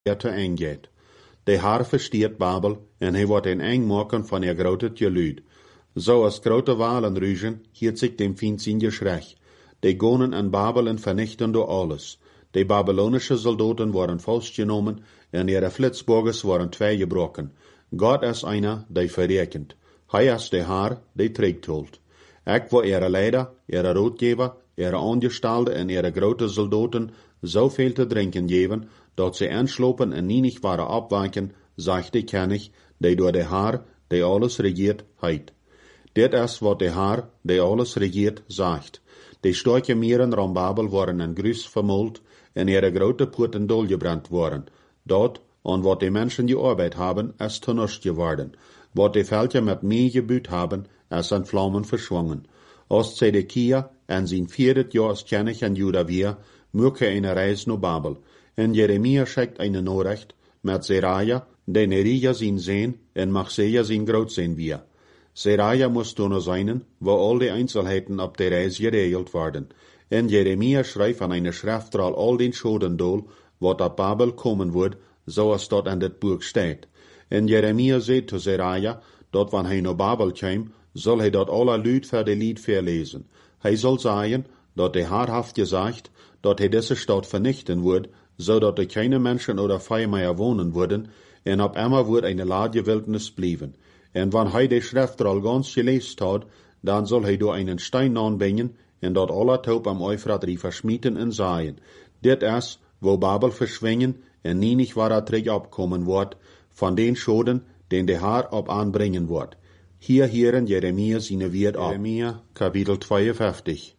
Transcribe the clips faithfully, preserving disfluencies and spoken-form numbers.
te eingeht. De Haar versteert Babel en hij wordt een eng maken van ihr grote geluid. Zo als grote walen rugen, hielt zich dem Feind zijn geschrech. De gonen en Babel en vernichten door alles. De Babylonische Soldaten worden vastgenomen en ihre Flitzburgers worden tweegebroken. Gott is einer, die verrekent. Hij is de Haar, die trägt hult. Ik wil ihre Leider, ihre Rotgeber, ihre Angestellte en ihre grote Soldaten zoveel te drinken geven, dat ze anslopen en niet waren opwaken, zegt de König, die door de Haar, die alles regiert, heit. Dit is wat de Haar, die alles regiert, zegt. De sterke meren rond Babel worden in gruis vermoold en ihre grote poorten dolgebrand worden. Dat, aan wat de mensen gearbeitet haben, is tenust geworden. Wat de Völker met meegebuut haben, is in Flammen verschwungen. Als Zedekia en zijn vierde jaar als König in Juda weer, möge eine reis naar Babel. En Jeremia schickt eine Nachricht met Seraja, die Nerija zijn Sehn en Machseja zijn groot zijn weer. Seraja moest toen zijn, wo al die Einzelheiten op de reis geregeld worden. En Jeremia schrijft aan eine Schriftrol al den Schoden dol, wat op Babel komen wordt, zoals dat in dit boek staat. En Jeremia zei te Seraja, dat wanneer hij naar Babel kwam, zal hij dat alle Lüd voor de lied verlezen. Hij zal zeggen, dat hij hardhaft gezegd, dat hij deze stad vernichten wordt, zodat er keine Menschen oder Vieh mehr wohnen würden, en op immer wordt eine lage Wildnis blijven. En wanneer hij de Schriftrol ganz geleest had, dan zal hij door einen Stein aanbrengen, en dat alle taub am Euphrat verschmieten en zaaien. Dit is, wo Babel verschwingen, en nie nicht wahrer Trick abkommen wordt, van den Schoden, den de Haar op aanbrengen wordt. Hier hieren Jeremia seine Wert ab. Jeremia, Kapitel zweiundfünfzig.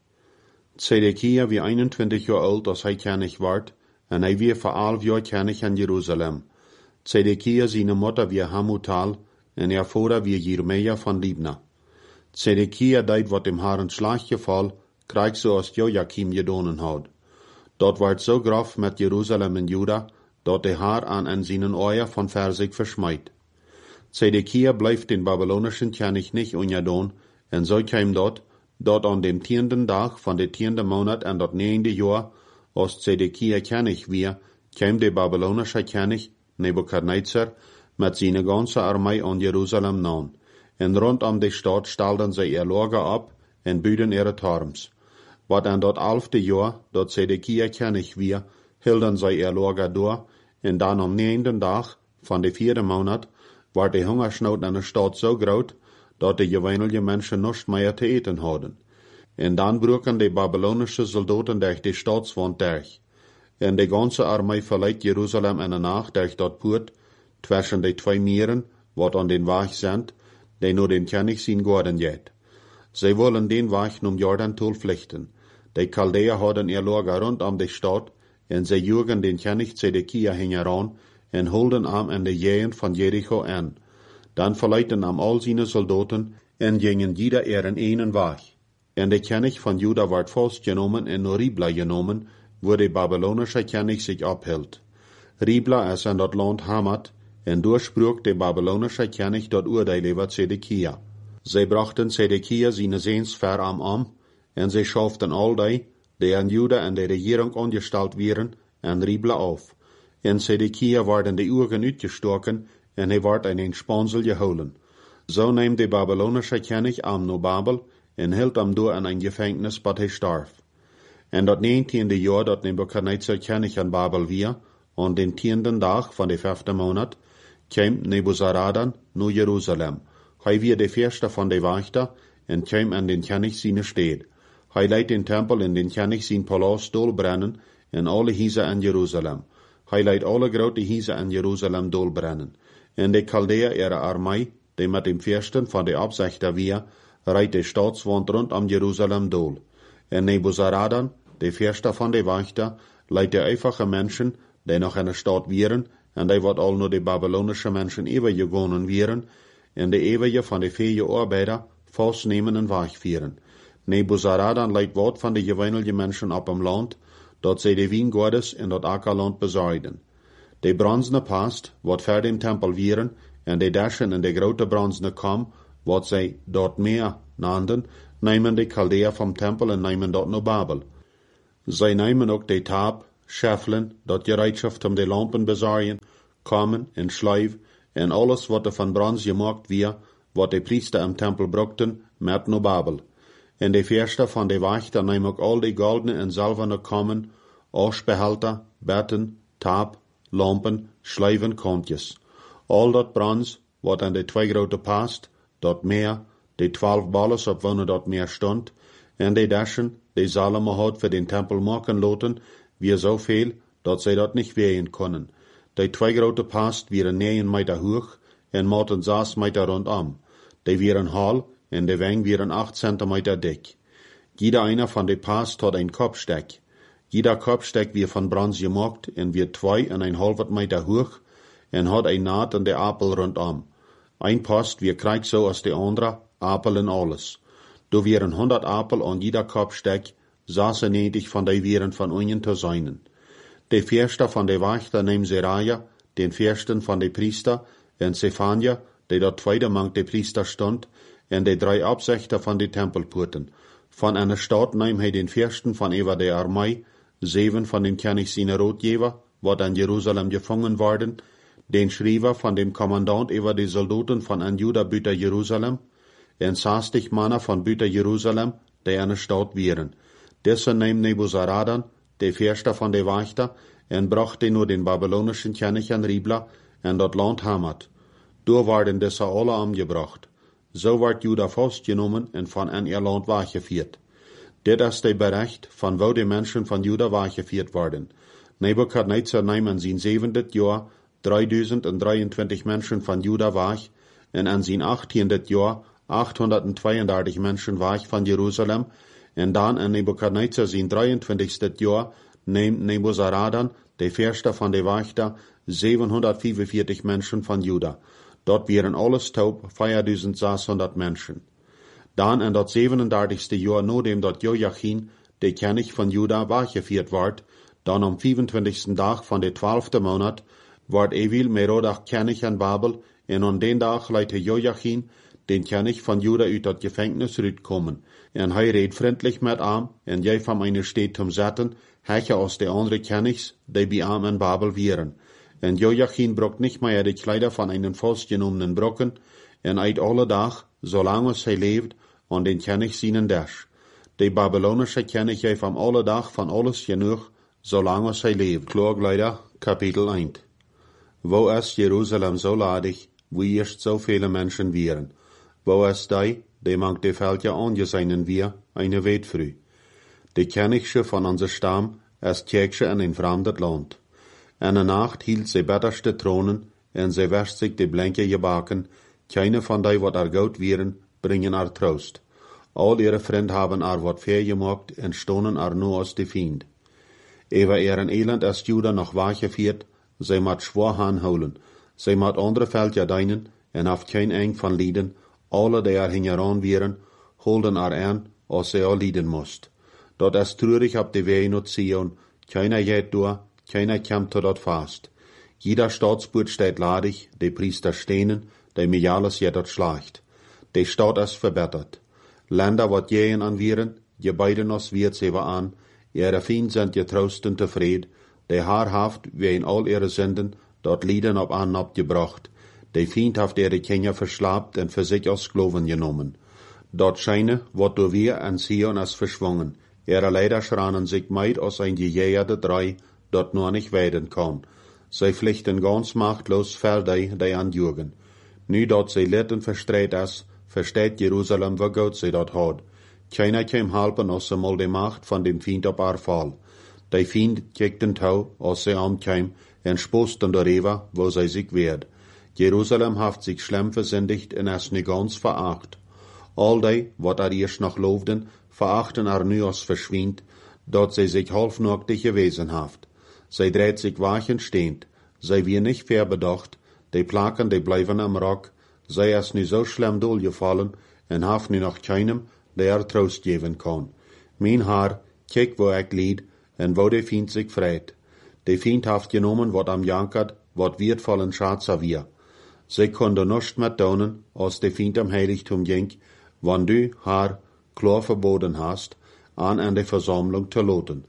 Zedekia wie einundzwanzig jaar oud als hij König werd, en hij wie voor elf jaar König in Jerusalem. Zedekia seine Mutter wie Hamutal, en ihr Vater wie Jeremia von Libna. Zedekia deed wat dem Herrn Schlaggeval, krijgt zoals Joachim gedonen had. Dat werd zo grof met Jeruzalem en Juda, dat de Haar aan en zijn oor van ver zich versmijt. Zedekia blijft den babylonischen König nicht ungedaan, en zo kwam dat, dat aan dem tienden dag van de tiende maand en dat negende jaar, als Zedekia König weer, kwam de babylonische König, Nebukadnezar, met zijn ganze armee aan Jeruzalem naam. En rondom de stad stelden zij ihr Lager op en buiden ihre Turms. Wat aan dat elfde jaar, dat Zedekia König weer, hielden zij ihr Lager door, en dan am negenden dag van de vierde maand, werd de hongersnood in de stad zo groot, dat de gewöhnliche mensen nichts meer te eten hadden. En dan broken de babylonische soldaten durch de stadswand durch. En de ganze armee verleiht Jeruzalem in de nacht durch dat poort, zwischen de twee meren, wat aan den Weg sind, die nur den König zijn gorden geht. Zij wollen den Weg num Jordan tol vluchten. De Chaldeer hadden ihr Lager rund om de stad, en zij joegen den König Zedekia hingeran, en holden am in de Jähen van Jericho an. Dan verleiten am al seine Soldaten, en gingen jeder ihren einen Weg. En de König van Juda werd vastgenomen en naar Ribla genomen, wo de babylonische König sich abhielt. Ribla is in dat land Hamat, en durchsprach de babylonische König dat Urteil über Zedekia. Zij brachten Zedekia seine Sehns ver am Am, en zij schauften all die, die in Juda in de Regierung angestellt wären, en Ribla auf. En Zedekia werden de Uhren uitgestoken, en hij werd in een spansel geholen. Zo neemt de babylonische König am naar Babel, en hield am door in een gevangenis, bat hij starf. En dat negentiende jaar dat Nebukadnezar König in Babel weer, aan den tienden dag van de vijfde maand, kwam Nebuzaradan naar Jeruzalem. Hij weer de eerste van de wachter, en kwam in den König zijn stad. Hij leidt den tempel in den König zijn palaas dolbrennen, en alle huizen in Jeruzalem. Hij leidt alle grote huizen in Jeruzalem dolbrennen. En de Chaldeer ihre armee, die met dem viersten van de opzichter weer, rijdt de stadswand rondom Jeruzalem dol. En Nebuzaradan, de eerste van de wachter, leidt de einfache mensen, die nog in de stad wieren, en die wat al naar de babylonische mensen overgegonnen wieren, en de eeuwige van de vier arbeider vastnemen en wegvieren. Nebuzaradan leidt wat van de gewöhnliche mensen op hem land, dat zij de wijngaardes in dat akkerland bezaaiden. De bronzene past, wat ver dem tempel wieren, en de dashen in de grote bronzene kam, wat zij dort meer nanden, nemen de Chaldeer vom tempel en nemen dat naar Babel. Zij nemen ook de taap, scheffelen, dat gereedschap om de lampen bezorgen, komen en schlijf, en alles wat er van brons gemaakt weer, wat de priester im tempel brukten, met no Babel. En de verste van de wachter neem ook al de goldene en zilverne kommen, asbehelter, betten, taap, lampen, schlijven, kontjes. Al dat brons, wat aan de twee grote past, dat meer, de twaalf balles op wonen dat meer stond, en de daschen, die Salomo had voor den tempel maken laten, weer zoveel, dat zij dat niet wegen konden. De twee grote past wieren negen meter hoog, en maten zes meter rondom. Die wieren hal, en de weng wieren acht centimeter dik. Jeder einer van de past had een kopstek. Jeder kopstek weer van brons gemaakt, en weer twee en een half meter hoog, en had een naad en de apel rondom. Een past weer krijgt zo als de andere, apel en alles. Do wieren honderd apel aan jeder kopstek, zesennegentig van die wieren van onion te zijnen. De verste van de wachter neemt Seraja, den versten van de priester, en Zephania, die dat tweede mank de priester stond, en de drie opzichter van de tempelpoorten. Van een stad neemt hij den versten van over de armee, zeven van den König zijn roodgever, wat aan Jeruzalem gevangen worden, den schrijver van dem commandant over de soldaten van an Juda buiten Jeruzalem, en zestig mannen van buiten Jeruzalem, die aan de stad wieren. Deze neemt Nebuzaradan, de verste van de wachter, en bracht die naar den babylonischen König aan Ribla, en dat land Hamat. Door werden deze alle omgebracht. Zo werd Juda vastgenomen en van een ihr land weggevierd. Dit is de bericht van wo de mensen van Juda weggevierd worden. Nebukadnezar neemt in zijn zevendet jaar driehonderddrieëntwintig mensen van Juda weg, en in zijn achttiendet jaar achthonderdtweeëndertig mensen weg van Jeruzalem, en dan in Nebukadnezar zijn drieëntwintigste jaar neemt Nebuzaradan, de verste van de wachter, zevenhonderdvijfenveertig mensen van Juda. Dat waren alles taub vierduizend mensen. Dan in dat zevenendertigste jaar, nadat dat Joachim, de König van Juda, weggevierd werd, dan am vijfentwintigste dag van de twaalfde maand, werd Evil Merodach König in Babel, en aan den dag leidde Joachim, den König van Juda, uit dat gevangenis uitkomen. En hij reed vriendelijk met hem, en jij van mijn steed om zetten, heche als de andere Königs, die bij hem in Babel wieren. En Joachim brok niet meer de kleider van einen vastgenommenen brokken, en uit alle dag, zolang als hij leeft, aan den König zijnen dash. De Babylonische König heeft hem alle dag van alles genoeg, zolang als hij leeft. Klagleider, kapitel één. Wo is Jeruzalem zo ladig, wo eerst zoveel mensen wieren? Wo is die, die mank de veldje aangeseinen wir, eine weetfrüh? De Königsche van onze stam is Kirche in een vreemd land. En een nacht hield ze betterste tronen, en ze wäscht zich de blanke gebaken, keine van die wat er goud wieren, bringen er troost. Al ihre vrienden hebben er wat vergemaakt, en stonen er nu als de Fiend. Ewer ihren Elend is Juda nog weggevierd, zij moet schwaar aanhouden. Zij moet andere veldje deinen, en heeft geen eng van lieden, alle die er hingeran wieren, holden er aan, als zij al lieden moest. Dat is treurig op de wei naar Zion, keiner geht door, keiner kommt tot dat vast. Jeder Staatsboot steht ladig, de priester stenen, de Mialis jet dat schlacht. De Stadt is verbetert. Länder wat jeen an wieren, je beiden ons wiert ze aan, ihre Fiend sind getrost und tevreden, de haar haft ween al ihre Sünden, dort Lieden op aan abgebracht. De Fiend haft ihre Kinder verslaapt en für sich als Skloven genommen. Dort scheine, wat door wir an Zion is verschwungen. Ihre Leider schranen sich meid aus ein gejägerte drei, dort nur nicht weiden kann. Zij pflichten ganz machtlos verder die anjugen. Nu dat zij litten verstreit is, versteht Jeruzalem wo Gott zij dat had. Keiner kam helpen als ze mal de macht van dem Fiend op haar val. De Fiend kijkten touw als zij aankwam en sposten darüber, wo zij zich werd. Jeruzalem heeft zich schlimm versündigt en is nu ganz veracht. Al die, wat er eerst nog loofden, verachten er nu als verschwind, dat zij zich halfnachtig gewesen heeft. Zij dreht zich wachen stehend, zij wie nicht verbedacht, die Plaken, die blijven am Rock, zij is nu zo schlimm doorgevallen en heeft nu nog keinem, die er troost geven kan. Mijn haar, kijk wo ik lied, en wo de Fiend zich vreit. De Fiend heeft genomen wat am jankert, wat wertvollen Schatzer wir. Zij konden nicht met doen, als de Fiend am Heiligtum ging, wann du haar klar verboten hast, aan an de Versammlung te loten.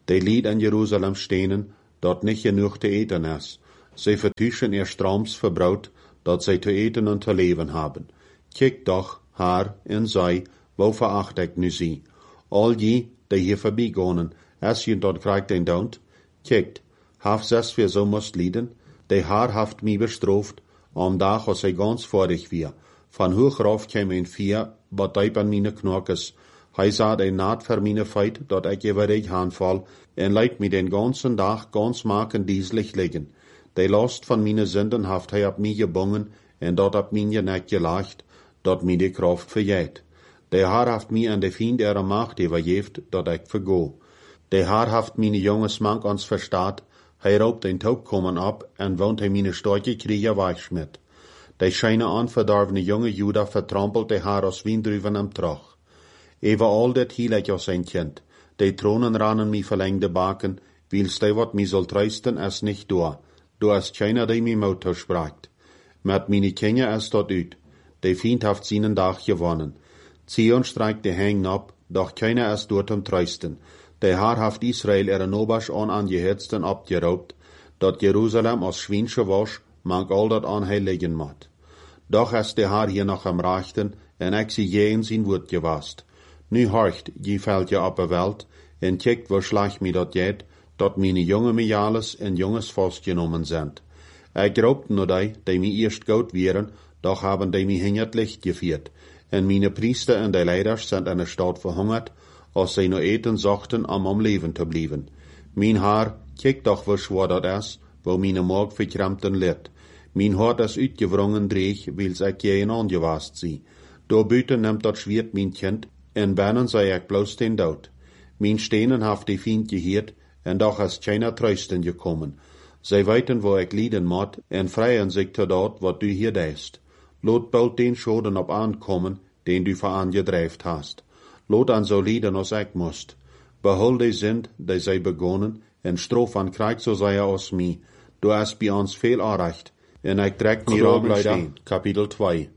Die Lied in Jerusalem stehen, dort nicht genug te eten is. Sie vertuschen ihr Stroms verbraut, dat sie te eten und te leben haben. Kijk doch, haar en zij, wo veracht ik nu sie. Al die, die hier vorbeigonen, als je dort krijgt en don't, kijkt, haft zes wir so must lieden, die haar haft mi bestraft, am dag als hij ganz vorig wir. Van hoog rauf kem een vier, wat duip an mine knorkes. Hij zat een naad voor mine feit, dat ik over dich aanval, en leidt mi den ganzen dag ganz maken dieslich liggen. Die last van mine zinden haft hij op mi gebongen, en dat op mine nek gelacht, dat mi de kraft verjeet. Die haar haft mi an de Fiend ihre Macht übergeeft, dat ik vergo. Die haar haft mine jonges mank ons verstaat, hij roopt den Taub kommen ab, en woont hij mine storche Krieger weichschmidt. Die scheine onverdorvene jonge Juda vertrampelt die haar als wiendruven am Trach. Even al dat hiel ik als een kind, die tronen ranen mi verlengde baken, wils die wat mi soll trösten es nicht door, du hast keiner die mi Mauto spracht. Met mine Kinder es dort uit, die Fiend haft seinen Dag gewonnen. Zion streikt die Hängen ab, doch keiner es dort um trösten. Der Haar haft Israel ihre Nobasch an angehetzten abgeraubt, dat Jerusalem als Schwinsche wasch, mag all dat an hij liggen mat. Doch es der Haar hier noch am Rechten, en ik sie je in zijn woord gewast. Nu horcht, je fällt ja op de Welt, en kijkt wo schlag mi dat jet, dat mine jonge Mijales en jonges vastgenomen sind. Ik glaubte nur die, die mi eerst goud wären, doch haben die mi hin het licht geviert, en mine Priester en die Leiders sind in de stad verhungert, als sie nur eten zochten om am Leben te blijven. Mijn haar, kijk doch wo schwer dat is, wo mine Maag verkrampten lit. Mijn hart is uitgewrongen dreig, wils ik je aangewast zie. Door buiten neemt dat schwert mijn kind, en binnen zei ik bloos den dood. Mijn stenen haft die Fiend geheerd, en doch is keiner trösten gekommen. Zij weten wo ik lieden moet, en vrijen zich te dat wat du hier deist. Lot bald den Schoden op aankommen, den du verangedrijft hast. Lot an so lieden als ik moest. Behol die sind, die zij begonnen, en strof an krijgt zo zij als mij. Du hast bij ons veel aanrecht, en ik trek mir op Kapitel twee.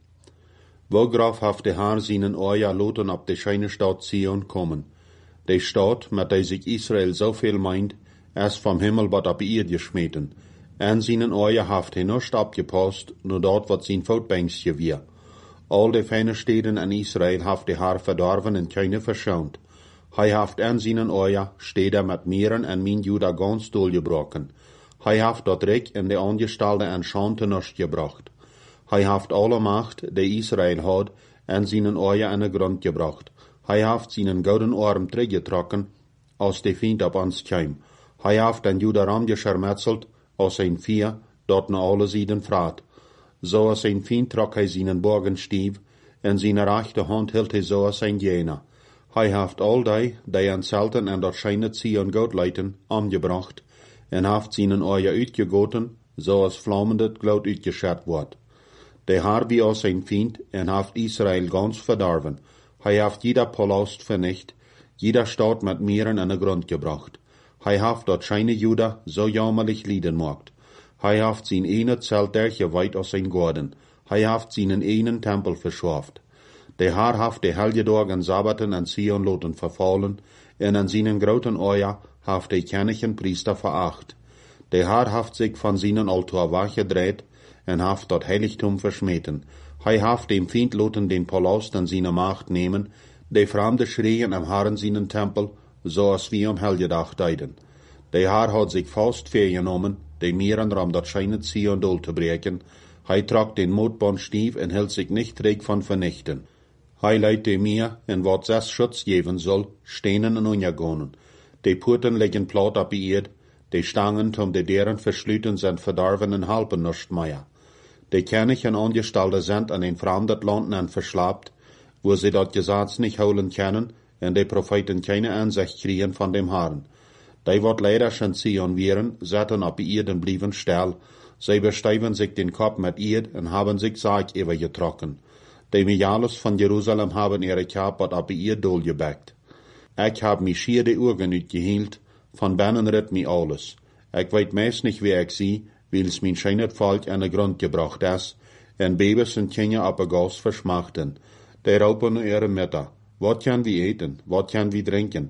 Wo graf haft de haar zienen oja loten op de scheine stad Zion kommen. De stad, met die sich Israel zoveel meint, is vom Himmel wat op ihr geschmeten. En zienen oja haft hij nicht abgepasst, nur dort wat zijn voetbankstje weer. Al de feine steden in Israel haft de haar verdorven en keine verschont. Hij haft en zienen oja steden met meren en min Juda ganz doorgebroken. Hij haft dat rijk in de aangestalde en schande nicht gebracht. Hij haft alle macht, die Israel had, en zienen oja in de grond gebracht. Hij haft zienen gouden arm teruggetrokken, als de Fiend op ons kwam. Hij haft den Judaram geschermetzelt, als zijn vier, dat na alle zijden vraat. Zo als zijn Fiend trok hij zienen borgenstief, en zijn rechte hand hield hij zo als zijn jener. Hij haft al die, die aan zelten en dat schijnet Zion goed leiten, omgebracht, en haft zienen oja uitgegoten, zo als vlammend het gloed uitgeschert wordt. De haar wie als zijn Fiend, en haft Israel ganz verdorven. Hij haft jeder Palast vernicht, jeder stad met meren in de grond gebracht. Hij haft dat scheine Juda zo jammerlich lieden mocht. Hij haft zijn ene Zelt dergeweit als zijn Gordon. Hij haft zijn ene Tempel verschaft. De haar haft de helgedag en Sabbaten en Zion loten verfallen, en an seinen groten oja haft de kennigen Priester veracht. De haar haft zich van seinen Altar weggedreht, en haft dat Heiligtum verschmeten. Hij haft dem Fiend loten den Palast an seine Macht nehmen, de vreemde schreien am Herren seinen Tempel, zoals wie am Helgedag deiden. De haar had zich vast vergenomen, de meren ram dat schijnet Zion dol te breken. Hij trok den Mootband stief en hield zich nicht träg van vernichten. Hij leidt de meer, en wat zes Schutz geven soll, stenen en unjagonen. De poorten liggen plat op de eerd, de stangen om de deren verschluten zijn verdorven en halpen nicht meer. De kennigen Angestellte sind an den fremden Landen verslaapt, wo sie dat Gesetz nicht holen können, en de Propheten keine Ansicht kriegen von dem Herrn. Die wat leider schon Zion wären, setten op Erd en blieven stil, sie besteiven sich den Kopf mit Erd en haben sich Sarg übergetrokken. Die Mijales von Jerusalem haben ihre Kopf wat op Erd dolgebackt. Ich hab mich schier de Augen uitgehield, von binnen redt mi alles. Ich weet meest nicht wie ich sie, wils mijn schijnet volk aan de grond gebracht is, en babes en kinderen op een gas verschmachten. Die roepen ihre Mütter, wat kan we eten, wat kan we drinken?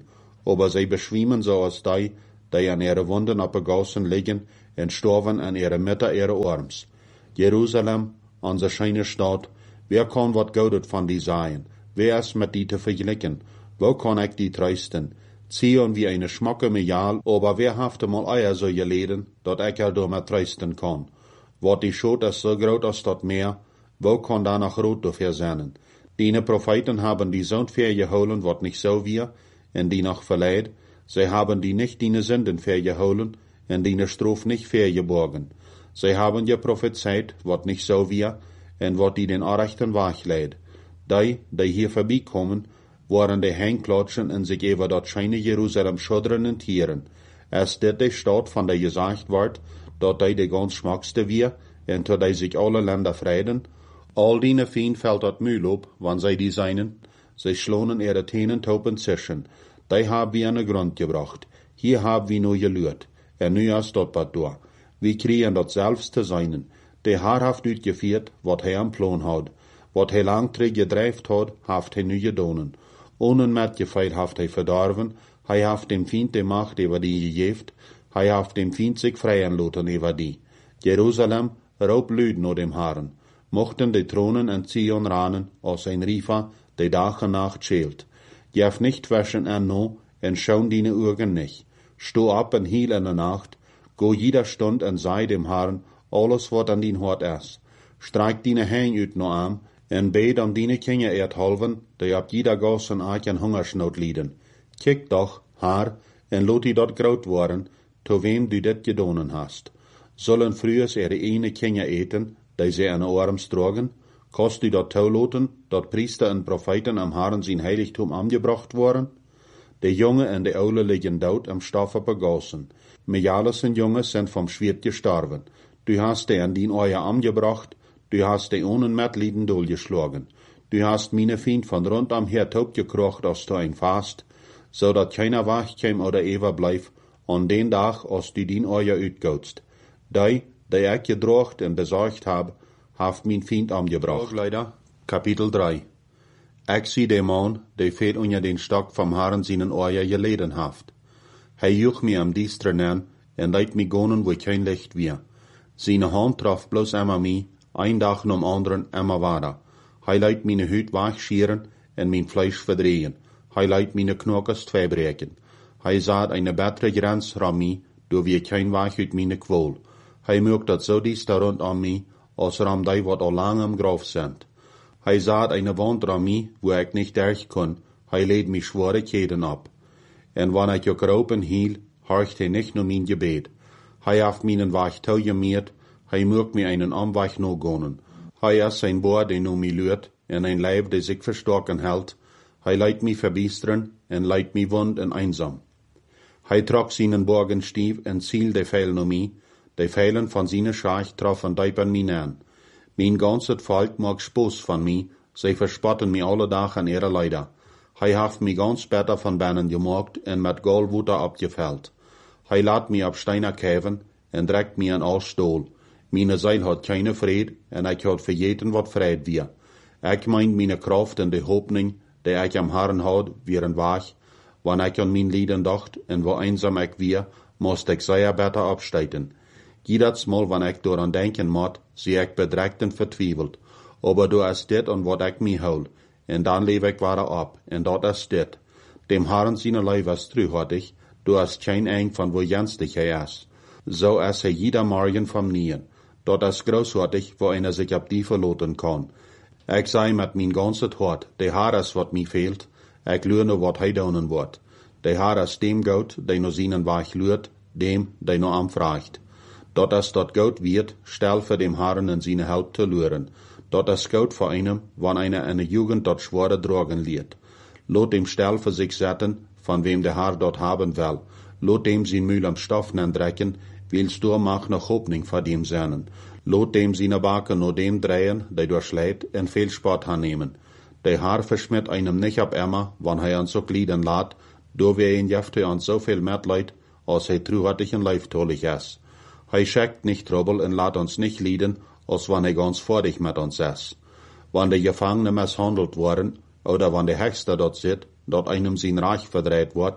aber sie beschwimmen so als die, die an ihre Wunden abgegossen liegen und sterben an ihre Mitte ihrer Arms. Jerusalem, onze schöne Stadt, wer kann wat Gutes von die sein? Wer ist mit die te vergleichen? Wo kann ich die trösten? Zion wie eine schmacke Mejal, aber wer haft mal Eier so geleden, dat ich er damit trösten kann? Wat die Schuld ist so groß als dat Meer, wo kann da noch Rot dafür sein? Die Propheten haben die Sohn vergeholen, wat nicht so wir, en die noch verleid, sie haben die nicht die Sünden vergeholen, en die Strof nicht vergeborgen. Sie haben je prophezeit, wat nicht so wir, en wat die den Arrechten wachleid. Die, die hier vorbeikommen, waren die Hängklatschen en sich über dat scheine Jerusalem schuddern und tieren. Es dit die Stadt, von der gesagt ward, dat die die ganz schmackste wir, en tot die sich alle Länder freiden. All die Fien fällt dat Mühl op, wann sie die seinen, sie schlonen ihre Tenen topen zischen. Die hab wir an den Grund gebracht. Hier hab wir nur gelührt. En nu ist dat wat door. Wir kriegen dat selbst zu seinen. Der Herr haft uitgeführt, wat hij am Plan hat. Wat hij lang terug gedreift hat, haft hij nu gedonen. Ohne Metgefeil haft hij verdorven, hij haft dem Feind die Macht über die gegeft, hij haft dem Feind sich freien lassen über die. Jerusalem, raub lüd nur dem Herrn. Mochten die Thronen en Zion ranen, als ein Rifa, die Tag und Nacht schält. Jef nicht waschen en no, en schauen die Augen nicht. Sto ab en hiel in der Nacht, go jeder Stund en sei dem Herrn, alles wat an din Hort is. Streik dine Hein uit no am, en bed om dine Kinder erdhalven, die ab jeder Gas en Aak en Hungersnood lieden. Kijk doch, Haar, en lot die dat groot worden, to wem du dit gedonen hast. Zullen frühers ihre ene Kinder eten, die sie an Arms drogen? Kost du dat touloten, dat Priester en Propheten am Herrn zijn Heiligtum angebracht worden? De Junge en de Oude liggen dood am Stoffe begossen. Mejales en Junge sind vom Schwert gestorben. Du hast die an din Eier angebracht, du hast die ohne Mitleiden durchgeschlagen. Du hast meine Feind von rund am her taub gekrocht, als du ein Fast, so dat keiner wach käm oder ever bleif, an den Tag, als du din Eier uitgootst. Die, die ich gedrocht en besorgt hab, haft mein Feind angebracht. Leider, Kapitel drei. Ich zie de Mann, die veel unter den Stock vom Herrn seinen Eier geleden haft. Hij juch mir am Diestren an, en leit mi gonen, wo kein Licht wir. Seine Hand traf bloß immer mi, ein Tag nom anderen immer weiter. Hij leit meine Hüt wachschieren en mein Fleisch verdrehen. Hij leit meine Knockers tweebreken. Hij saat eine bessere Grenz ram mi, do wie kein Wach uit meine Quol. Hij mögt dat so dies da rund an mi, als ram die wat al lang am Graf sind. Hij saat eine Wand ram mi, wo ich nicht durch kon. Hij leed mi Schwierigkeiten ab. En wann ich ook ropen hiel, horcht hij nicht nur mein Gebet. Hij haft meinen Wach tau gemiert, hij mögt mir einen Amwach no gonen. Hij is sein Boer, die no mi lürt, en ein Leib, die sich verstorken hält. Hij leidt mi verbiesteren, en leidt mi wund en einsam. Hij trok seinen Borgenstief en ziel de Pfeil no mi, de Pfeilen von seine Schach troffen deipen mi an. Mein ganzes Volk mag Spoß von mi, sie verspotten mi alle Tag an ihre Leider. Hij haft mi ganz beter von Bennen gemacht en met Goldwuter abgefällt. Hij laat mi ab Steiner käven en dreckt mi an all Stohl. Meine Seil hat keine Fried en ich hat für jeden wat Fried wir. Ich meint meine Kraft en de Hoffnung, die ich am Herrn hat, während wach. Wann ich an mein Lieden dacht en wo einsam ich wir, musst ich sehr beter absteiten. Jedes Mal, wenn ich daran denken mod, sie ich bedreckt und vertwiebelt. Aber du hast dit an wat ich mi hol. En dan leef ik weer ab, en dat is dit. Dem Herrn seine Leib is truhartig, du hast kein eng van wo jenstig hij is. So is hij jeder Morgen vom Nien. Dat is großartig, wo einer sich ab die verloten kann. Ich sei mit mein ganzes Hort, de Herr is wat mi fehlt, ich lerne wat hij donen wordt. De Herr is dem Gout, de no seinen Wach lürt, dem, de no anfragt. Dat is dat Gout wird, stel für dem Herrn in seine Help te luren. Dat is goud voor einem, wann einer eine Jugend dort schwere Drogen liert. Lot dem Stell für sich setzen, von wem der Herr dort haben will. Lot dem sie Mühl am Stoff drecken, willst du mach noch Hoffnung vor dem seinen. Lot dem seine Backe nur dem drehen, der durchschlägt, en viel Sport annehmen. Der Herr verschmiert einem nicht ab immer, wann er uns so gliedern lässt, do wir ihn jefte an so viel Mitleid, als er truhartig und leiftolig ist. Er schickt nicht Trouble und lässt uns nicht lieden, als wann er ganz vordig mit uns ist. Wann die Gefangene misshandelt worden, oder wann der Hexter dort sitzt, dort einem sein Reich verdreht wird,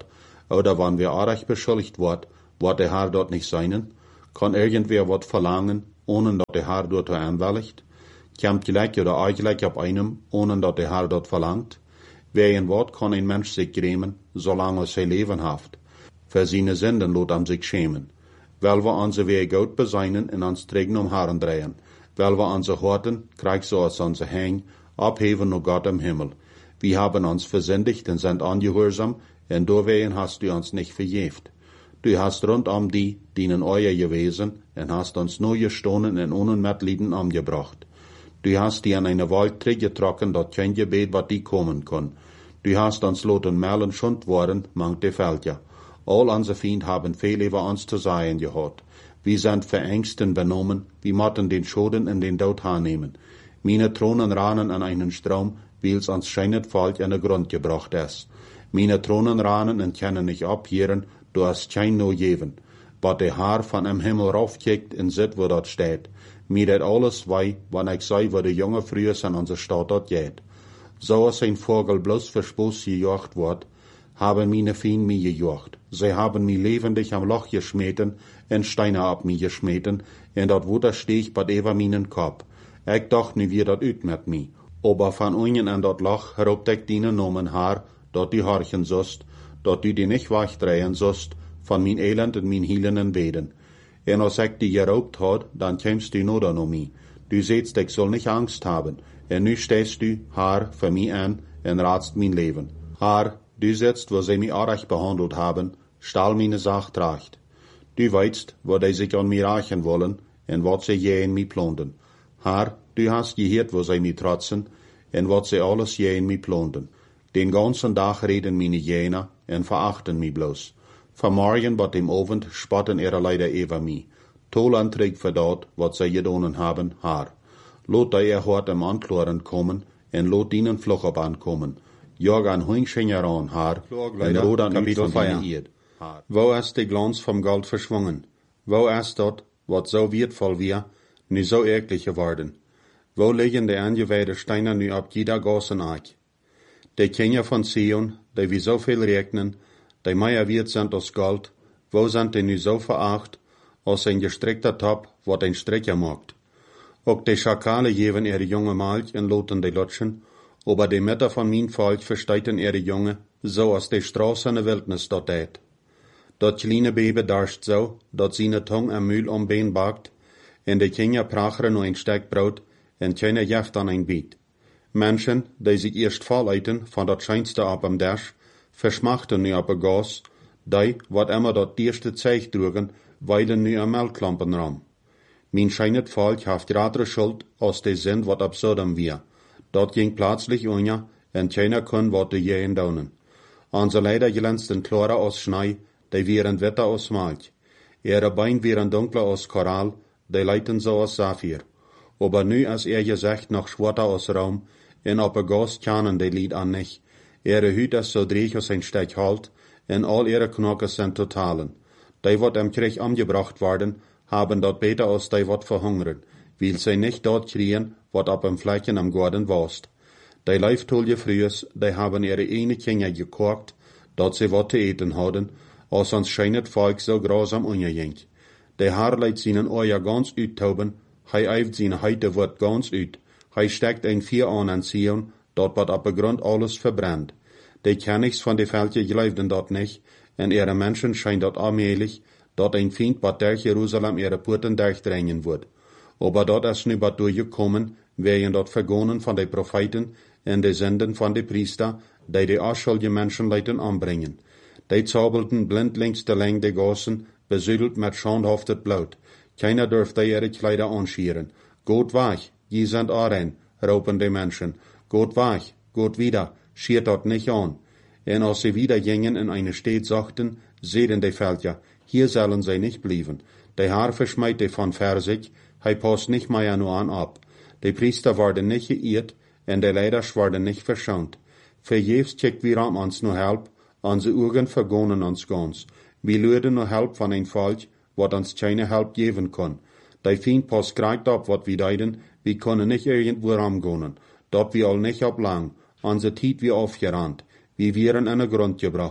oder wann wir arg beschuldigt wird, wird der Herr dort nicht sein? Kann irgendwer wat verlangen, ohne dass der Herr dort anwilligt? Kommt gleich oder eigentlich auf einem, ohne dass der Herr dort verlangt? Wer ein Wort kann ein Mensch sich grämen, solange sein Leben haft. Für seine Sünden lot am sich schämen. Weil wir unsere Wege gut beseinen und uns trägen um Herren drehen. Weil wir unsere Horten, krieg so als unser Hang, abheben nur Gott im Himmel. Wir haben uns versündigt und sind ungehorsam, und deswegen hast du uns nicht verjeft. Du hast rund um die, die in euer gewesen, und hast uns nur gestohlen und ohne Mitleiden umgebracht. Du hast die an eine Wald getrocken, dort kein Gebet, wat die kommen kann. Du hast uns loten mellen schund worden, mangt de Fältja. All unsere Feind haben viel über uns zu sagen gehört. Wir sind verängsten benommen, wir motten den Schoden in den Tod annehmen. Meine Thronen ranen an einen Strom, weil's uns scheinet Volk an den Grund gebracht ist. Meine Thronen ranen und können nicht abhieren, du hast kein no geben. Wat der Haar von am Himmel raufkickt und sit, wo dort steht. Mir dat alles wei, wann ich sei, wo der junge früher an unserer Stadt dort geht. So als ein Vogel bloß für Spaß gejocht wird, haben meine Fien mir gejocht. Sie haben mir lebendig am Loch geschmeten und Steine ab mir geschmeten, und dort wo da steh ich bad über meinen Kopf. Ich dacht nie wie dat üt mit mi. Aber von unten an dort Loch herobt ich dinen Nomen Haar, dort die horchen sost, dort du die nicht wachdrehen sost, von min Elend und min hielenden Beden. Und als ich die geraubt hat, dann kämst du nur noch mi. Du sehtst, ich soll nicht Angst haben. Und nu stehst du, Haar, für mi an, und ratst mein Leben. Haar, du sitzt, wo sie mich arg behandelt haben, stahl meine Sach tracht. Du weißt, wo die sich an mir rächen wollen, und wat sie je in mi plonden. Haar, du hast gehört, wo sie mi trotzen, und wat sie alles je in mi plonden. Den ganzen Tag reden meine Jener, und verachten mi bloß. Vanmorgen bot dem Abend spotten ihre leider über mi. Toland trägt für dort, wat sie gedonen haben, Haar. Lot da ihr hort am Ankloren kommen, en lot ihnen Fluch ab ankommen. Jag an Hüngschenger an, Haar, en rodan Kapitel feiert. Wo ist der Glanz vom Gold verschwungen? Wo ist dort, wat so wertvoll wir, nu so eklig geworden? Wo liegen die angeweide Steine nu ab jeder Gossen Eich? Die Kinder von Zion, die wie so viel regnen, die mehr wert sind als Gold, wo sind die nu so veracht, als ein gestrickter Top, wat ein Stricker macht? Auch die Schakale geben ihre junge Malch und loten die Lutschen, aber die Mütter von mein Volk versteiten ihre Junge, so als die Straße in der Wildnis dort tät. Dat kleine Baby darscht so, dat seine Tongue am Mühl um Bein bakt, und die Kinder prachern nur ein Stück Brot, und keiner jeft an ein Biet. Menschen, die sich erst volleiten von dat scheinste ab am Dash, verschmachten nu ab a Gas, die, wat immer dat erste Zeich trugen, weilen nu am Melkklampen ram. Mein scheinet Volk haft grade Schuld, als die sind, wat absurdum wir. Dat ging plötzlich unja, und keiner kun wat de jähen daunen. Unser leider glänzten klarer aus Schnee, die wären wetter aus Malch. Ihre Bein wären dunkler aus Korall, die leiten so aus Saphir. Aber nu als er gesagt noch schwarzer aus Raum, en op a Gas kanen die Lied an nicht. Ihre Hüt ist so dreig als ein Stück Halt, en all ihre Knochen sind totalen. Die wat am Krieg umgebracht worden, haben dort beter als die wat verhungern, weil sie nicht dort kriegen, wat ab am Flecken am Garten warst. Die Leiftolle frühs, die haben ihre eine Kinder gekocht, dort sie wat zu eten hadden, als uns scheinet Volk so grausam ungejinkt. Die Haar leit seinen Eier ganz uttauben, hei eift seine Heite wird ganz ut, hei steckt ein Vier an an Zion, dort wat ab Grund alles verbrennt. Die Königs von de Völker gleifden dort nicht, en ihre Menschen scheint dort allmählich, dort ein Feind bat durch Jerusalem ihre Porten durchdrängen wird. Aber dort ist nu bat durchgekommen, werden dort vergonnen von de Propheten en de Senden von de Priester, die die unschuldige Menschenleuten anbringen. Die zaubelten blindlings de Länge de Gassen, besüdelt mit schandhaftet Blut. Keiner dürfte ihre Kleider anschieren. Geht weg, je sind Ahren, raupen die Menschen. Geht weg, geht wieder, schiert dort nicht an. Und als sie wieder gingen in eine Stadt sagten, sehen die Völker, hier sollen sie nicht blieben. Der Herr verschmeite von Versich, hei passt nicht mehr nur an ab. Die Priester werden nicht geirrt, und die Leider werden nicht verschont. Verjährs checkt wir am uns nur Help, unsere Augen vergonnen uns ganz. Wir lüden nur Help von ein Volk, wat uns keine Help geben kann. Die Feind passt grad ab, wat wir deiden, wir können nicht irgendwo ramgonen. Dort wir all nicht ab lang, unsere Tiet wir aufgerannt, wir wären an den Grund gebracht.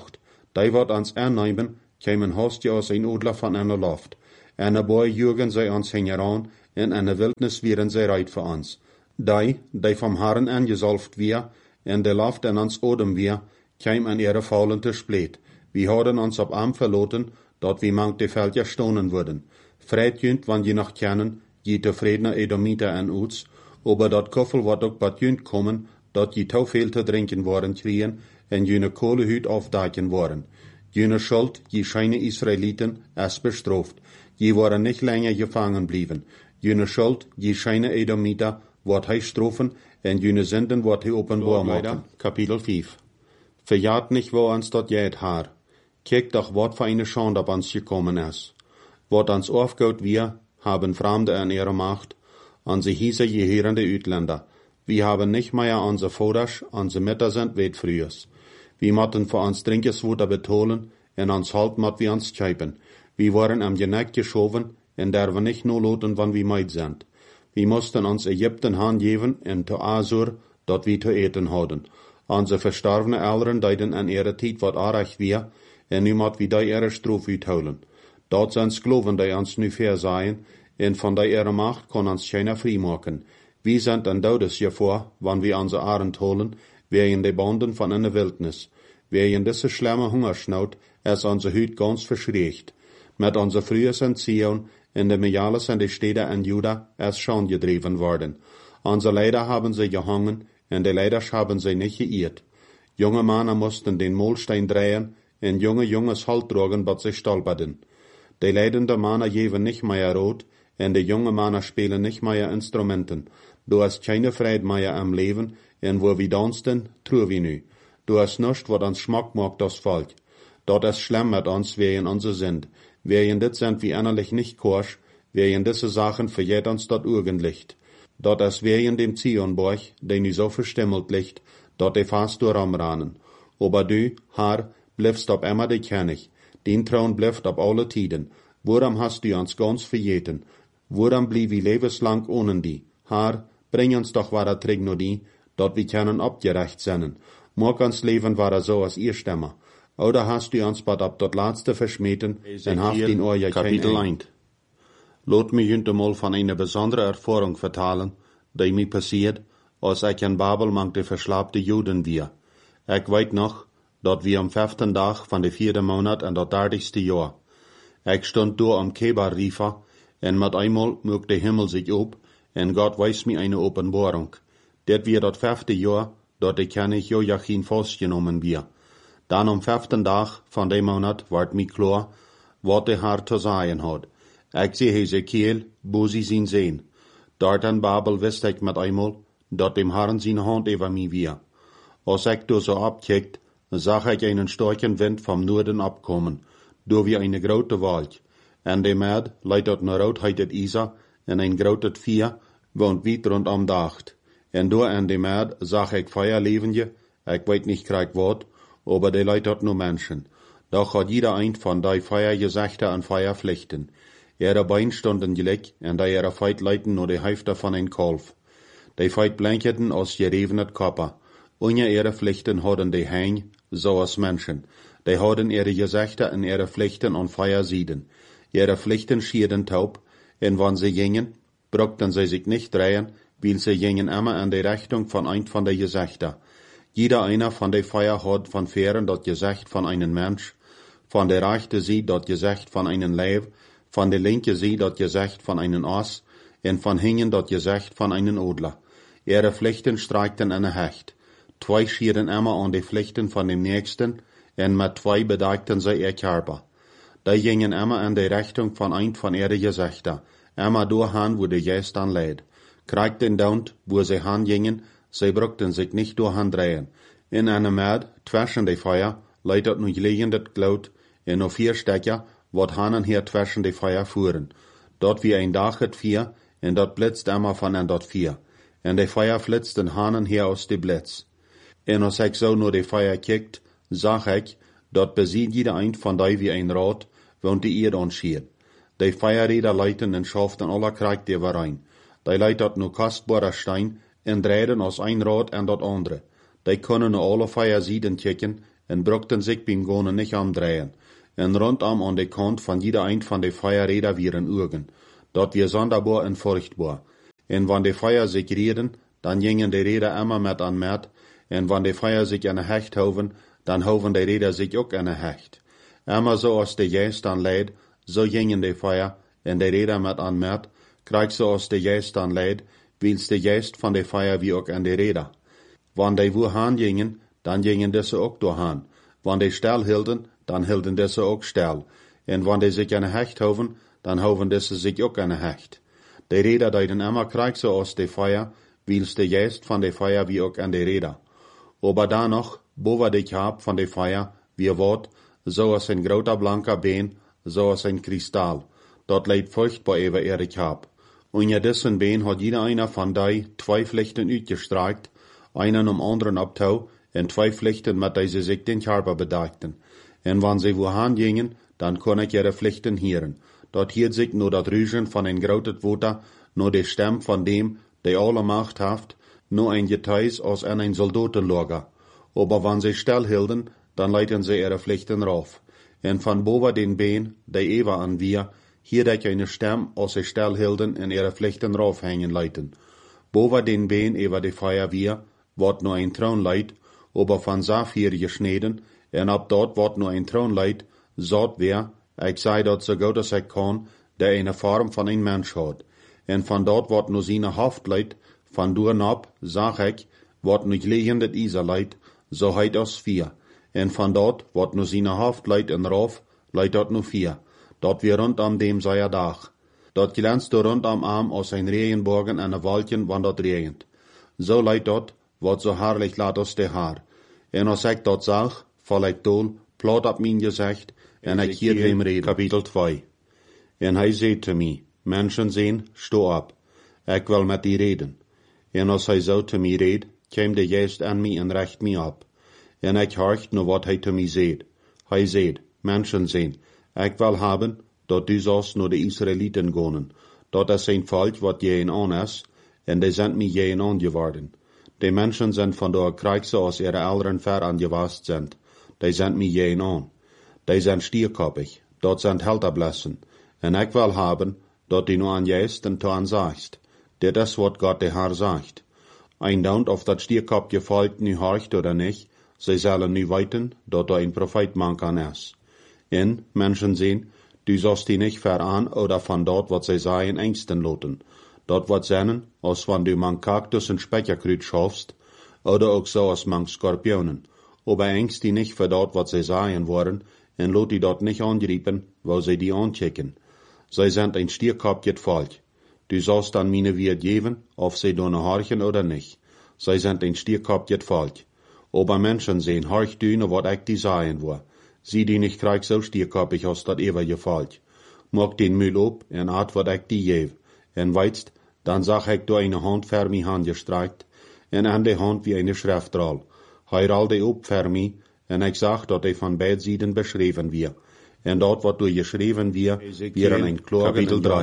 Die wat ons aannemen, kiemen hostje als een odler van een loft. En een boy jugen zij ons hingeraan, en in de wildnis wieren zij reit voor ons. Die, die vom Herren angezalft weer, en de loft in ons odem weer, kiemen an ihre Faulen te spleet. We hadden ons op arm verloten, dat we mank de veldje stonen worden. Vreit junt, wanneer je nog kennen, je tevredener Edomiter en Uts, aber dat koffel wat ook wat junt komen, dat je te veel te drinken worden kriegen, en jene kolehuid afdaken worden. Jene schuld, je scheine Israeliten, es bestraft. Je worden nicht länger gefangen blieben. Jene schuld, je scheine Edomiter, wordt hij strafen, en jene Sünden wordt hij openbaar maken. Kapitel vijf. Verjaat nicht, wo ons dat jeet haar. Kijk doch, wat für eine Schande op ons gekommen is. Wat ons aufgeht wir, haben Fremde in ihrer Macht, onze hiese geheerende Uitländer. Wir haben nicht mehr onze Voders, onze Mütter sind weit frühers. Wir motten für uns Trinkeswater betolen, en ons halt mot wir uns scheipen. Wir waren am Geneck geschoven, en der wir nicht nur loten, wann wir meid sind. Wir mussten uns Ägypten handgeben, en to Asur, dort wir zu eten hadden. Onze verstorbene Eltern deiden an ihre Tijd wat aardig wir, en nu mot wir die ihre Strof uithouden. Dat zijn Skloven, die ons nu verzeien, en van die ihre Macht kon ons keiner frei maken. Wir sind an Dodes hiervor, wann wir onze Arend holen, wegen de Banden von einer Wildnis. Wegen diese schlimme Hungersnood ist onze Hüt ganz verschriegt. Mit onze frühes Entziehung in de Mejales en de Städte in Juda ist schon gedreven worden. Onze Leider haben sie gehangen, en de Leiders haben sie nicht geirrt. Junge Männer mussten den Molstein drehen, en junge Junges Halt tragen, wat sie stolperten. De leidende Männer geben nicht mehr rot, en de junge Männer spielen nicht mehr Instrumenten. Du hast keine Freude mehr am Leben, en wo wir dansten, true wir nu. Du hast nichts, wat uns Schmack macht, das Volk. Dort ist schlimm mit uns, wegen unser sind. Wegen dit sind wir innerlich nicht korsch, wegen diese Sachen verjährt uns dort Urgenlicht. Dort ist wegen dem Zionborg, den nu so verstimmelt liegt, dort de fast durchramranen. Aber du, Herr, bliffst ob immer de König. Den Thron blifft ob alle Tiden. Worum hast du uns ganz verjeten? Worum blieb wir lebenslang ohne die? Herr, bring uns doch wahre Träg nur die, dort wir können abgerecht sein. Mag uns Leben wahre so als ihr Stemmer. Oder hast du uns bad ab dort Letzte verschmeten, en haft in euer Kapitel eins. Lot mich jünt mal von einer besonderen Erfahrung vertalen, die mir passiert, als ich in Babel mankte verslapte Juden wir. Ich weet noch, dat wir am fünften Tag van de vierde Monat en dat dertigste Jahr. Ich stond door am Kebar Rifa, en mit einmal mög de Himmel sich op, en Gott weist mir eine Openbarung. Det wir dat fünfte Jahr, dat de König Joachim festgenommen wir. Dann am fünften Tag van de Monat ward mir klar, wat de Herr zu sagen hat. Ich seh Hesekiel, wo sie ihn sehen. Dort in Babel wist ich mit einmal, dat dem Herrn seine Hand über mir wir. Als ich do so abkickt, zag ich einen starken Wind vom Norden abkommen, door wie eine grote Wald. En de Mäd leidt naar roodheid het Isa, en een groot vier, woont weit rondom dacht. En door en de Mäd zag ik Feuerlevende, ich weet nicht krijg wat, aber de leidt nur Menschen. Doch hat jeder ein von die Feuergesächte an Feuerpflichten. Ihre Beine stunden gleich, en die ihre Feit leiten nur de Hälfte von ein Kalf. Die Feit blanketen aus gerevenet Kopper. Ohne ihre Pflichten hadden die Hang, so als Menschen. Die hadden ihre Gesächte en ihre Pflichten an Feuer sieden. Ihre Pflichten schieden taub, en wann sie gingen, brauchten sie sich nicht drehen, weil sie gingen immer in die Richtung von ein von den Gesächten. Jeder einer von den Feuer hat von Fähren das Gesächt von einem Mensch, von der rechten Seite das Gesächt von einem Leib, von der linken Seite das Gesächt von einem Ass, en von hinten das Gesächt von einem Odler. Ihre Pflichten streikten in Hecht. Zwei schieden immer an die Pflichten von dem Nächsten, en mit zwei bedeckten sie ihr Körper. Die gingen immer in die Richtung von ein von ihren Gesächten, immer durchhin, wo der Geist dann lädt. Kriegten dort, wo sie hingingen, sie brauchten sich nicht durchhin drehen. In einem Mäd, zwischen die Feuer, leitet nun liegendes Glut, in noch vier Stecker, wat hanen hier zwischen die Feuer fuhren. Dort wie ein Dach het vier, en dort blitzt immer von en dort vier. En die Feuer flitzten hanen hier aus die Blitz. En als ich so nur die Feuer kickt, sag ich, dort besieht jeder ein von die wie ein Rad, wohnt die Erde anschiert. Die Feuerräder leiten en schaften aller Krieg die rein. Die leitet nur kostbarer Stein, en drehen aus ein Rad en dat andere. Die können nur alle Feuersieden kicken, en brukten zich beim Gonen nicht omdrehen. En rondom an de kant van jeder eind van de feierräder wieren Ugen. Dat wir sonderbar en furchtbar. En wann de Feier sich reden, dann gingen de Räder immer met an met, en wann de Feier sich an Hecht hoven, dann hoven de Räder sich ook an Hecht. Immer so als de Geist dan leid, so gingen de Feier, en de Räder met an met, krijg so als de Geist dan leid, wils de Geist van de Feier wie ook an de Räder. Wann de woe haan gingen, dann gingen desse ook door haan. Wann de stel hielden, dann hielden desse ook stel. En wann de sich an Hecht hoven, dann hoven desse sich ook an Hecht. De Räder deiden immer krijg so als de Feier, wils de Geist van de Feier wie ook an de Räder. Aber da noch, boven de Kaap van de Feier, wie wordt, so als een groter blanker been, so als een kristal. Dat leidt furchtbar über ihre Kaap. Und ja dessen been hat jeder einer von die zwei Flechten uitgestreikt, einen um anderen abtau, en zwei Flechten mit diese sich den Körper bedeckten. En wann sie wohin gingen, dann kon ich ihre Flechten hören. Dort hielt sich nur dat Rüschen von ein grautet Water, nur die Stimme von dem, der alle Macht haft, nur ein Geteis aus an ein Soldatenlager. Aber wann sie still hielden, dann leiten sie ihre Pflichten rauf. En von boven den Been, der Eva an wir, hier dat eine Stimme aus sie still hielden en ihre Pflichten raufhängen leiten. Boven den Been über die Feier wir, wordt nur ein Thron leit, aber von Saphir geschneden, en ab dort wordt nur ein Thron leit, zot wer, ich sei dort so gut als ich kann, der eine Form von ein Mensch hat. En van dort wordt nur seine Haft leit, van doen ab, sag ich, wordt nu liegen dat Isa leit, so heit aus vier. En van dort wordt nu seine Haft leit en rauf, leit dort nu vier. Dort wir rund am dem sei Dach. Dort glänzt du rund am Arm aus ein Regenbogen en een Waldchen, wann dort regent. So leit dort, wat so herrlich laat aus de Haar. En als ik dat zag, val ik dool, plat op mijn gezicht, en ik hier hem reden. Kapitel twee. En hij zei te mij, mensen zien, sto op, ik wil met die reden. En als hij zo te mij reed, kwam de geest aan mij en recht mij op. En ik hoort naar wat hij te mij zei. Hij zei, mensen zien, ik wil hebben, dat du zoals naar de Israëlieten gaan. Dat is een volk wat je een aan is, en die zijn mij je een aan geworden. Die Menschen sind von der Krieg als ihre Eltern ver angewast sind. Die sind mir jen an. Die sind stierkoppig. Dort sind Helterblessen. En ich will haben, dort die nur an jäst und an sagst. Dit ist, wat Gott der Herr sagt. Ein Daunt auf dat stierkopje Volk nu horcht oder nicht, sie sollen nu weiten, dort ein Prophet man kann es. En, Menschen sehen, du sollst die nicht veran oder von dort, wat sie sagen, ängsten loten. Dat wat zennen, als wann du man Kaktus en Speckerkrüt schaffst, oder auch so als man Skorpionen. Aber ängst die nicht für dort, wat sie sagen wollen, en lot die dort nicht angriepen, wo sie die anchecken. Sie sind ein stierkopjet Volk. Du sollst dann meine Wirt geben, ob sie donne horchen oder nicht. Sie sind ein stierkopjet Volk. Aber Menschen sehen, horch du nur wat ich die sagen will. Sie die nicht krieg so stierkoppig aus dat ewige Volk. Mag den Müll op, en art wat ich die jev. En weitst, dann sag ich do eine Hand für mich angestreikt, en an de Hand wie eine Schriftroll. Heiral de op für mich, en ich sag, dat de van beid Seiten beschreven wir. En dort wat du geschreven wir, wir an ein Klor Kapitel drei.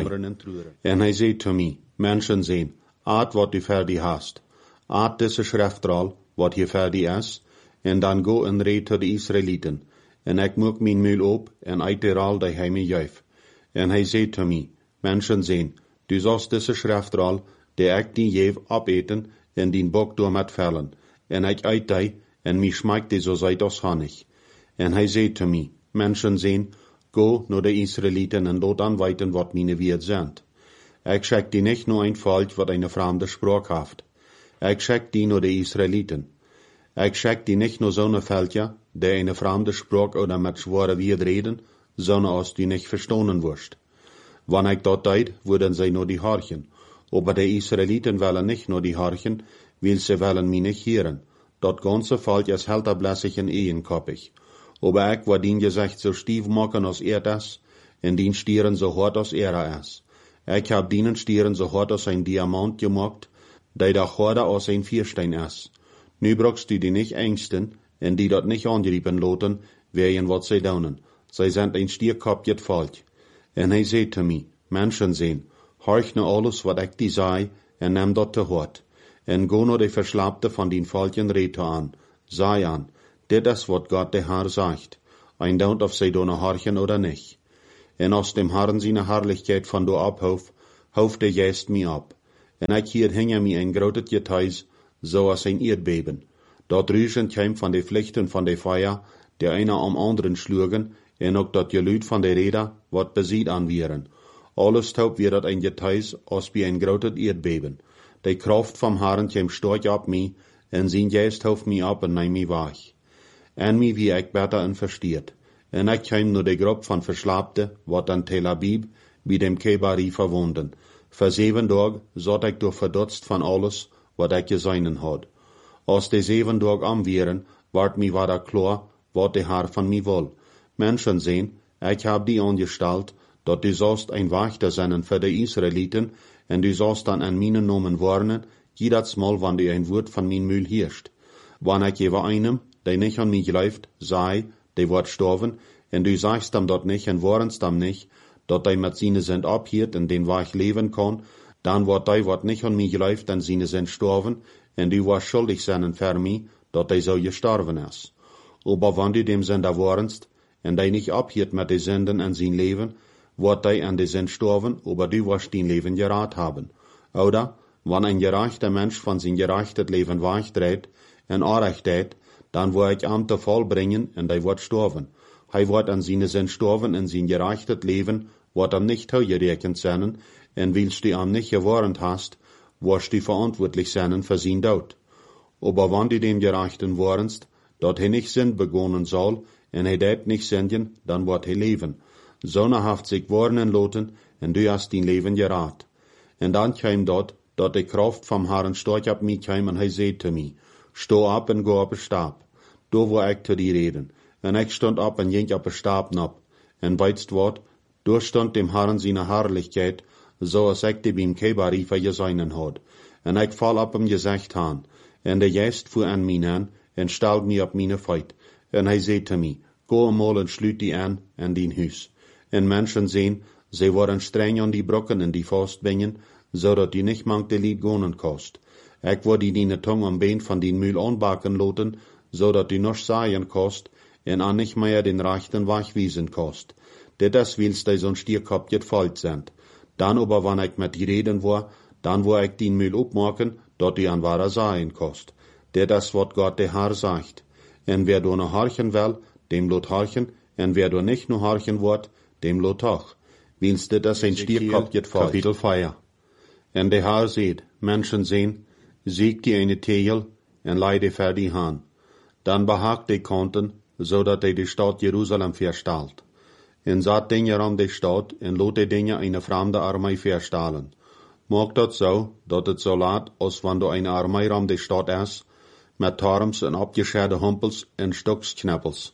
En hij zei zu mir, Menschen sehen, art wat du für die hast. Art diese Schriftroll, wat hier für die is, en dan go en red to de Israeliten. En ik moek mijn mul op, en uit de ral die hij me juif. En hij zei zu mir, Menschen sehen, du sollst diese Schriftroll, die ich die jev abeten, en den Bock door met vellen. En ik uit die, en mi schmeikt die so seit aus Honig. En hij zei zu mir, Menschen sehen, go nur de Israeliten en dort anweiten, wat meine Wirt sind. Ich schick die nicht nur ein Volk, wat eine fremde Sprache haft. Ich schick die nur de Israeliten. Ich schick die nicht nur so ne Völker, die eine fremde Sprache oder mit schwere Wirt reden, sondern aus die nicht verstanden wirst. Wann ich dort deed, würden sie nur die horchen. Aber die Israeliten wollen nicht nur die horchen, weil sie wollen mich nicht hören. Dat ganze Volk ist helterblässig en ehenkoppig. Aber ich war den Gesicht so stief machen als er das, en den Stieren so hart als er ist. Ich hab den Stieren so hart als ein Diamant gemacht, der da harder als ein Vierstein ist. Nu brauchst du die nicht ängsten, en die dort nicht angriepen loten, wegen wat sie daunen. Sie sind ein stierkopjet Volk. En hij zei te mij, Menschen sehen, horch nu alles wat ik die zei, en neem dat te hort. En go no de Verschlappte van den Volken Reto an, sei an, Dit is wat Gott der Herr sagt. Ein daunt of zij door horchen oder nicht. En als dem Herrn seine Herrlichkeit van door abhof, hoofd de Geest mij ab. En ik hier hinge mij een groot getuis, zoals een Erdbeben. Dat Rüschen kwam van de vlichten van de Feuer, der einer am anderen schlugen, en ook dat geluid van de Räder, wat besiet anwieren. Alles taub wird dat ein getuis, als wie ein groot Erdbeben. De Kraft vom Herrn kwam stark ab mij, en zijn Geest hoofd mij ab en neem mij weg. En mij wie ik beter en versteert. En ik kwam nur de groep van Verslaapte, wat aan Tel Aviv, bij dem Kebari verwonden. Voor zeven dagen zat ik door verdutst van alles, wat ik gezien had. Als de zeven dagen anwieren, werd mij wieder klar, wat de Herr van mij wil. Menschen sehen, ik heb die angestalt, dat du sollst ein Wächter sein für die Israeliten, en du sollst dann an meine Nomen warnen, jedes Mal, wann du ein Wort von mein Mühl hirst. Wann ich jewe einem, der nicht an mich läuft, sei, der wird sterben, en du sagst ihm dort nicht en warnst ihm nicht, dat der mit seine sind abhiert, en den war ich leben kann, dann wird der wat nicht an mich läuft, en seine sind sterben, en du warst schuldig sein für mich, dat der so gestorben ist. Aber wann du dem Sünder warnst, en der nicht abhiert mit den Sünden en sein Leben, wird der an die Sünd sterben, aber du wirst dein Leben gerat haben. Oder, wenn ein gerechter Mensch von sein gerechtes Leben weichdreht, en Unrechtheit, dann wird ich am Fall bringen, en der wird sterben. Hij wird an seine Sünd sterben, en sein gerechtes Leben wird am nicht gerechnet sein, en willst du am nicht gewarnt hast, wirst du verantwortlich sein für sein Tod. Aber wenn du dem Gerechten warnst, dat hij nicht Sünd begonnen soll, en hij deed nicht sünden, dann wird hij leben. Sonne haft sich warnen lassen, en du hast dein Leben gerat. En dann kam dort, dat de Kraft vom Herrn stark ab mich kam, en hij zei zu mir, steh ab en go op de Stab. Da war ich zu die reden. En ich stond ab en ging op de Stab ab. En weitst wat, da stond dem Herrn seine Herrlichkeit, so als ich die beim Kebari vergesehen had. En ich fall ab ihm gesagt han. En de Geist fuhr an mich an, en stalt mich op meine Feit. En hij zei zu mir, go einmal en sluit die an, en dien huis. En Menschen sehen, sie worden streng an die Brocken en die Faustbingen, zodat die nicht mank de Lied gonen kost. Ik word die die Tong am Bein van die Mühl anbaken loten, zodat die noch sagen kost, en an nicht mehr den rechten Weg wiesen kost. Dit is wils die zo'n stierkop gefallt sind. Dan aber, wann ik met die reden war, dan wo ik die Mühl opmaken, dat die an wahrer sagen kost. Dit is wat Gott der Herr sagt. En wer do noch horchen will, dem lot horchen, en wer do nicht noch horchen wird, dem lot toch. Wils dit is een stierkop gefallt. Kapitel vier. En de Herr seht, Menschen sehen, siegt die eine Tegel, en leide ver die Haan. Dan behagt die Konten, zodat hij de Stadt Jerusalem verstalt. En zat Dinge om de Stadt, en lot de Dinge eine fremde Armee verstalen. Maak dat zo, dat het zo laat, als wanneer eine Armee om de Stadt is, met torms en opgescheide humpels en stoksknappels.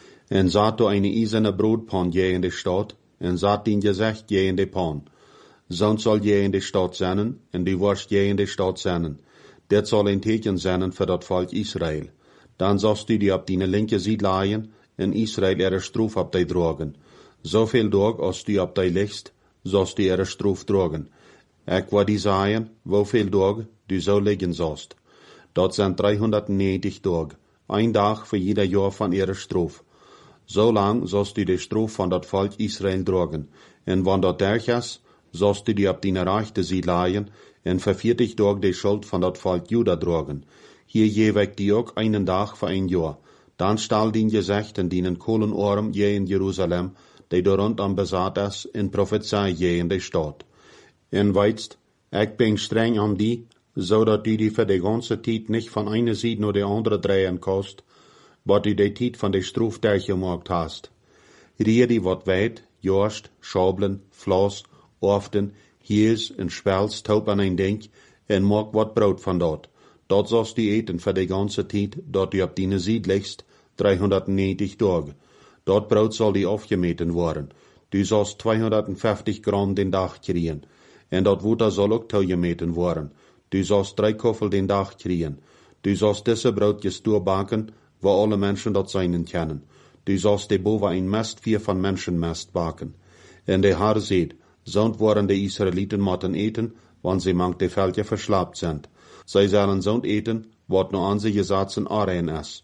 En zat do eine eiserne Brotpan je in de Stadt, en zat din gezicht je in de pan. Zo'n zal je in de Stadt zijn, en die worst je in de Stadt zijn. Dit zal een teken zijn voor dat volk Israël. Dan zalst u die op die linke ziet laaien, en Israël er stroef op die drogen. Zoveel dag als du op die licht, zalst du er stroef drogen. Ik wou die zeggen, hoeveel dag du zo liggen zalst. Dat zijn driehonderdnegentig dagen, een dag voor ieder jaar van ihre stroef. Zo lang zalst du de stroef van dat volk Israël drogen. En wanneer dat derg is, zalst du die op die rechte ziet laaien, en voor veertig dagen de schuld van dat volk Juda drogen. Hier geef ik die ook einen dag voor een jaar. Dan stal dien gezicht en dienen kolenoorm je in Jeruzalem, die door rondom bezat is, en profetie je in de stad. En weitst, ik ben streng aan die, zodat du die voor de ganze tijd niet van eine Seite naar de andere draaien kost, wat du de tijd van de stroef durchgemaakt hast. Rier die wat weit, jorst, schabelen, flas, often, hiers en spels taub aan een denk, en maak wat brood van dat. Dat zalst du eten voor de ganze tijd, dat du op die Seite ligst, driehonderdnegentig dagen. Dat brood zal die afgemeten worden. Du zalst tweehonderdvijftig gram den dag kriegen. En dat water zal ook toegemeten worden. Du zalst drei koffel den dag kriegen. Du zalst deze broodjes doorbaken, waar alle mensen dat zijn kennen. Du zalst de boven een mest vier van mensenmest baken. En de Herr zegt, zo'n worden de Israëlieten moeten eten, want ze mank de veldje verslaapt zijn. Zij zullen zo'n eten, wat no aan ze gezatzen areen is.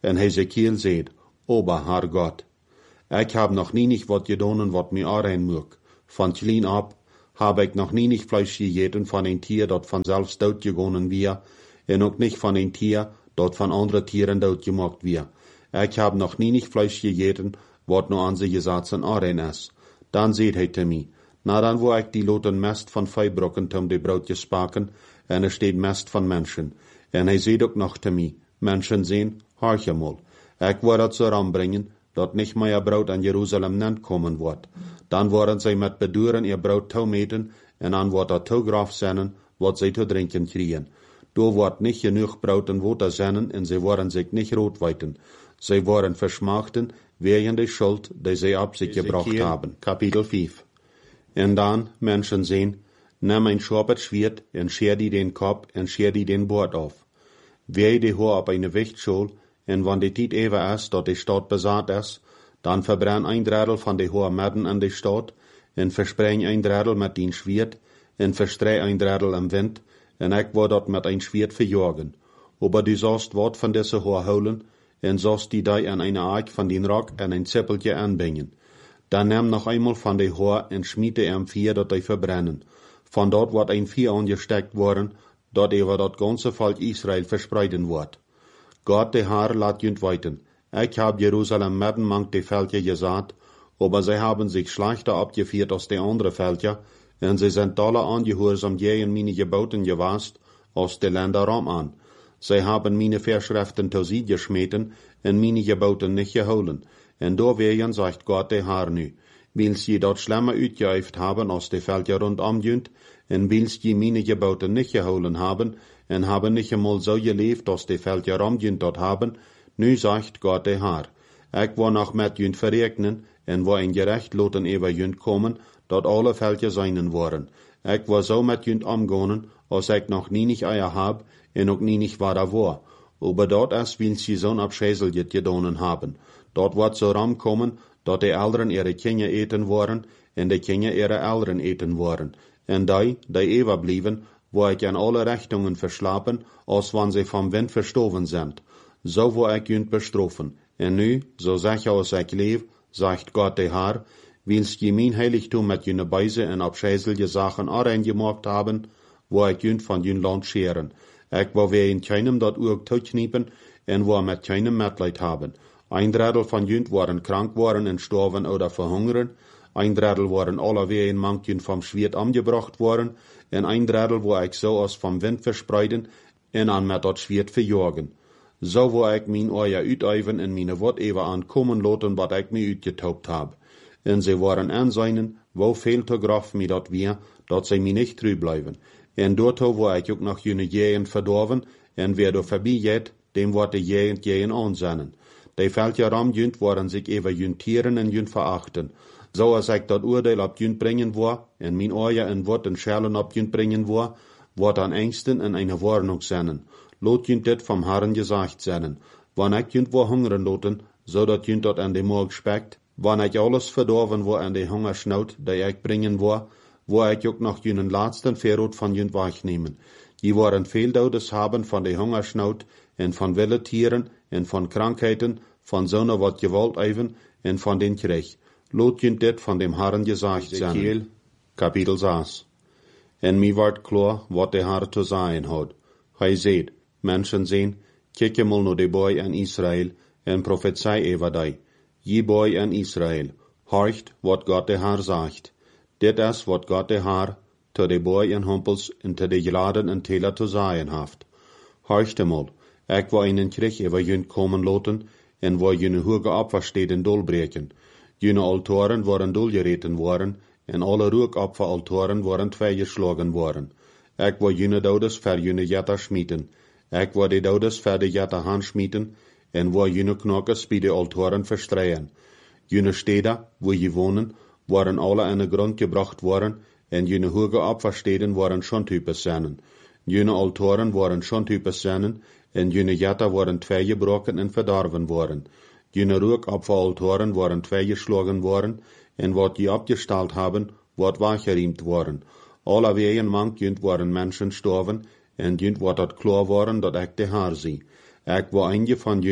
En Hezekiel zeed, Ober haar God, ik heb nog nie niet wat gedaan wat mij aanrein moet. Van klein ab heb ik nog nie niet Fleisch gegeten van een Tier, dat vanzelfs dood gegangen weer, en ook niet van een Tier, dat van andere Tieren dood gemaakt weer. Ik heb nog nie niet Fleisch gegeten, wat nu aan zijn gezatzen aanrein is. Dan zeed hij te mij, na dan wo ik die loten mest van vijbrokken tom de broodjes spaken, en er steed mest van mensen. En hij zeed ook nog te mij, mensen zien, hartje mol. Ik word het zo aanbrengen, dat nicht meer brood aan Jeruzalem nent komen wordt. Dan worden zij met beduren ihr brood toemeten, en dan wordt er toegraf zenden, wat zij te drinken kriegen. Door wordt niet genoeg brood en water zenden, en zij worden zich niet roodwijten. Zij worden verschmachten, wegen de schuld, die zij op zich gebracht hebben. Kapitel vijf. En dan, mensen zien, neem een scherpet zwaard, en scheer die den kop, en scheer die den boord af. Wee die hoor op een wichtschol, en wanneer de tijd even is, dat de stad bezat is, dan verbrenn een dredel van de hohe midden in de stad, en verspreng een dredel met die zwaard, en verstrei een dredel im wind, en ik word dat met een zwaard verjagen. Aber du sollst wat van deze hohe holen, en sollst die die an eine Ark van die Rock en een zippeltje aanbrengen. Dan neem nog eenmaal van de hohe en schmiede hem vier dat die verbrennen. Van dort wordt een vier angesteckt worden, dat over dat ganze Volk Israël verspreiden wordt. Gott de Herr laat junt weten, ik heb Jeruzalem midden mank de veldje gezaad, aber zij hebben zich slechter opgevierd als de andere veldje, en zij zijn alle aangehoorzaam tegen mijn geboten geweest, als de Länder rom aan. Zij hebben mijn Verschriften te ziet geschmeten, en mijn geboten niet gehouden. En doorwegen zegt Gott de Herr nu, wils je dat schlimmer uitgeüft hebben als de veldje rondom junt, en wils je mijn geboten niet gehouden hebben, en hebben nicht einmal so geleefd als de veldje romjunt dat hebben, nu zegt Gott de Herr, ik wil nog met junt verrekenen, en wil een gerecht loten over junt komen, dat alle veldje zijnen worden. Ik wil zo met junt omgaan, als ik nog nie nicht eier heb, en ook nie nicht waar war. Aber dat is, wils je zo'n abscheiseljet gedonen hebben. Dat wordt zo ramkomen, dat de ouderen ihre kinderen eten worden, en de kinderen ihre ouderen eten worden. En die, die eeuwig blijven, wo ik in alle richtungen verslapen, als wann sie vom Wind verstoven sind. So wo ik junt bestrafen. En nu, so zeg als ik leef, zegt Gott de Herr, wils je mijn heiligtum met jene Beise en abscheiselje Sachen areingemaakt haben, wo ik junt van jun land scheren. Ik wil weer in keinem dat oog toekniepen, en wo met keinem Mitleid haben. Ein Drittel van junt waren krank worden en sterven oder verhungeren, ein Drittel waren alle weer in mank vom Schwert umgebracht worden, en ein Drittel wo ik zo als vom Wind verspreiden, en an met dat Schwert verjagen. Zo wo ik mijn oor uiteiven en mijn wort even aankomen laten wat ik me uitgetaupt heb. En ze waren aanzijnen, wo veel te graf me dat weer, dat ze me niet trouw blijven. En doorto wo ik ook nog jene jeen verdorven, en wer door voorbij jet, dem wordt de jeen jeen aanzennen. De veldje ramjunt worden zich even juntieren en junt verachten. Zo als ik dat oordeel op junt brengen wil, en mijn oor en wort en schellen op junt brengen wil, wordt aan engsten en eine warnung zenden. Lot junt dit vom Herren gesagt zenden. Wann ik junt wil hungeren loten, zodat junt dat aan de morgen spekt, wann ik alles verdorven wil aan de hungersnood, die ik brengen wil, wo ik ook nog junen laatsten verrood van junt wegnemen. Je worden veel dodes hebben van de hungersnood, en van wilde tieren, en van krankheden, van zonen wat gewalt even, en van den Krieg. Lot junt dit van dem Herren gesagt zijn. Kapitel zes. En mij wordt klar wat de Herr te zijn had. Hij zeid, mensen zien, kijk mal naar de boy in Israël, en prophezei over die. Je boy in Israël, horcht wat Gott de Herr zegt. Dit is wat Gott de Herr te de boy en humpels en te de geladen en teler te zijn haft. Horcht mal, ik wil einen Krieg over junt komen laten, en wil jene hoge opversteden dolbreken. Jene altoren worden dolgereten worden, en alle rookopferaltoren worden tweegeslagen worden. Ik wil jene dodes ver jene jetter schmieten. Ik wil de dodes ver de jetter hand schmieten, en wil jene knokkers bij de altoren verstreien. Jene steden, wo je wonen, worden alle in de grond gebracht worden, en jene hoge opversteden worden schondtypes zijn. Jene altoren worden schondtypes zijn, en jene jetter worden tweegebroken en verdorven worden. Jene rookopferaltoren worden tweegeslagen worden, en wat je opgesteld hebben, wordt weggeriemt worden. Alle wegen mank junt worden mensen sterven, en junt wordt het klaar worden dat ik de Herr zie. Ik wil eindje van junt,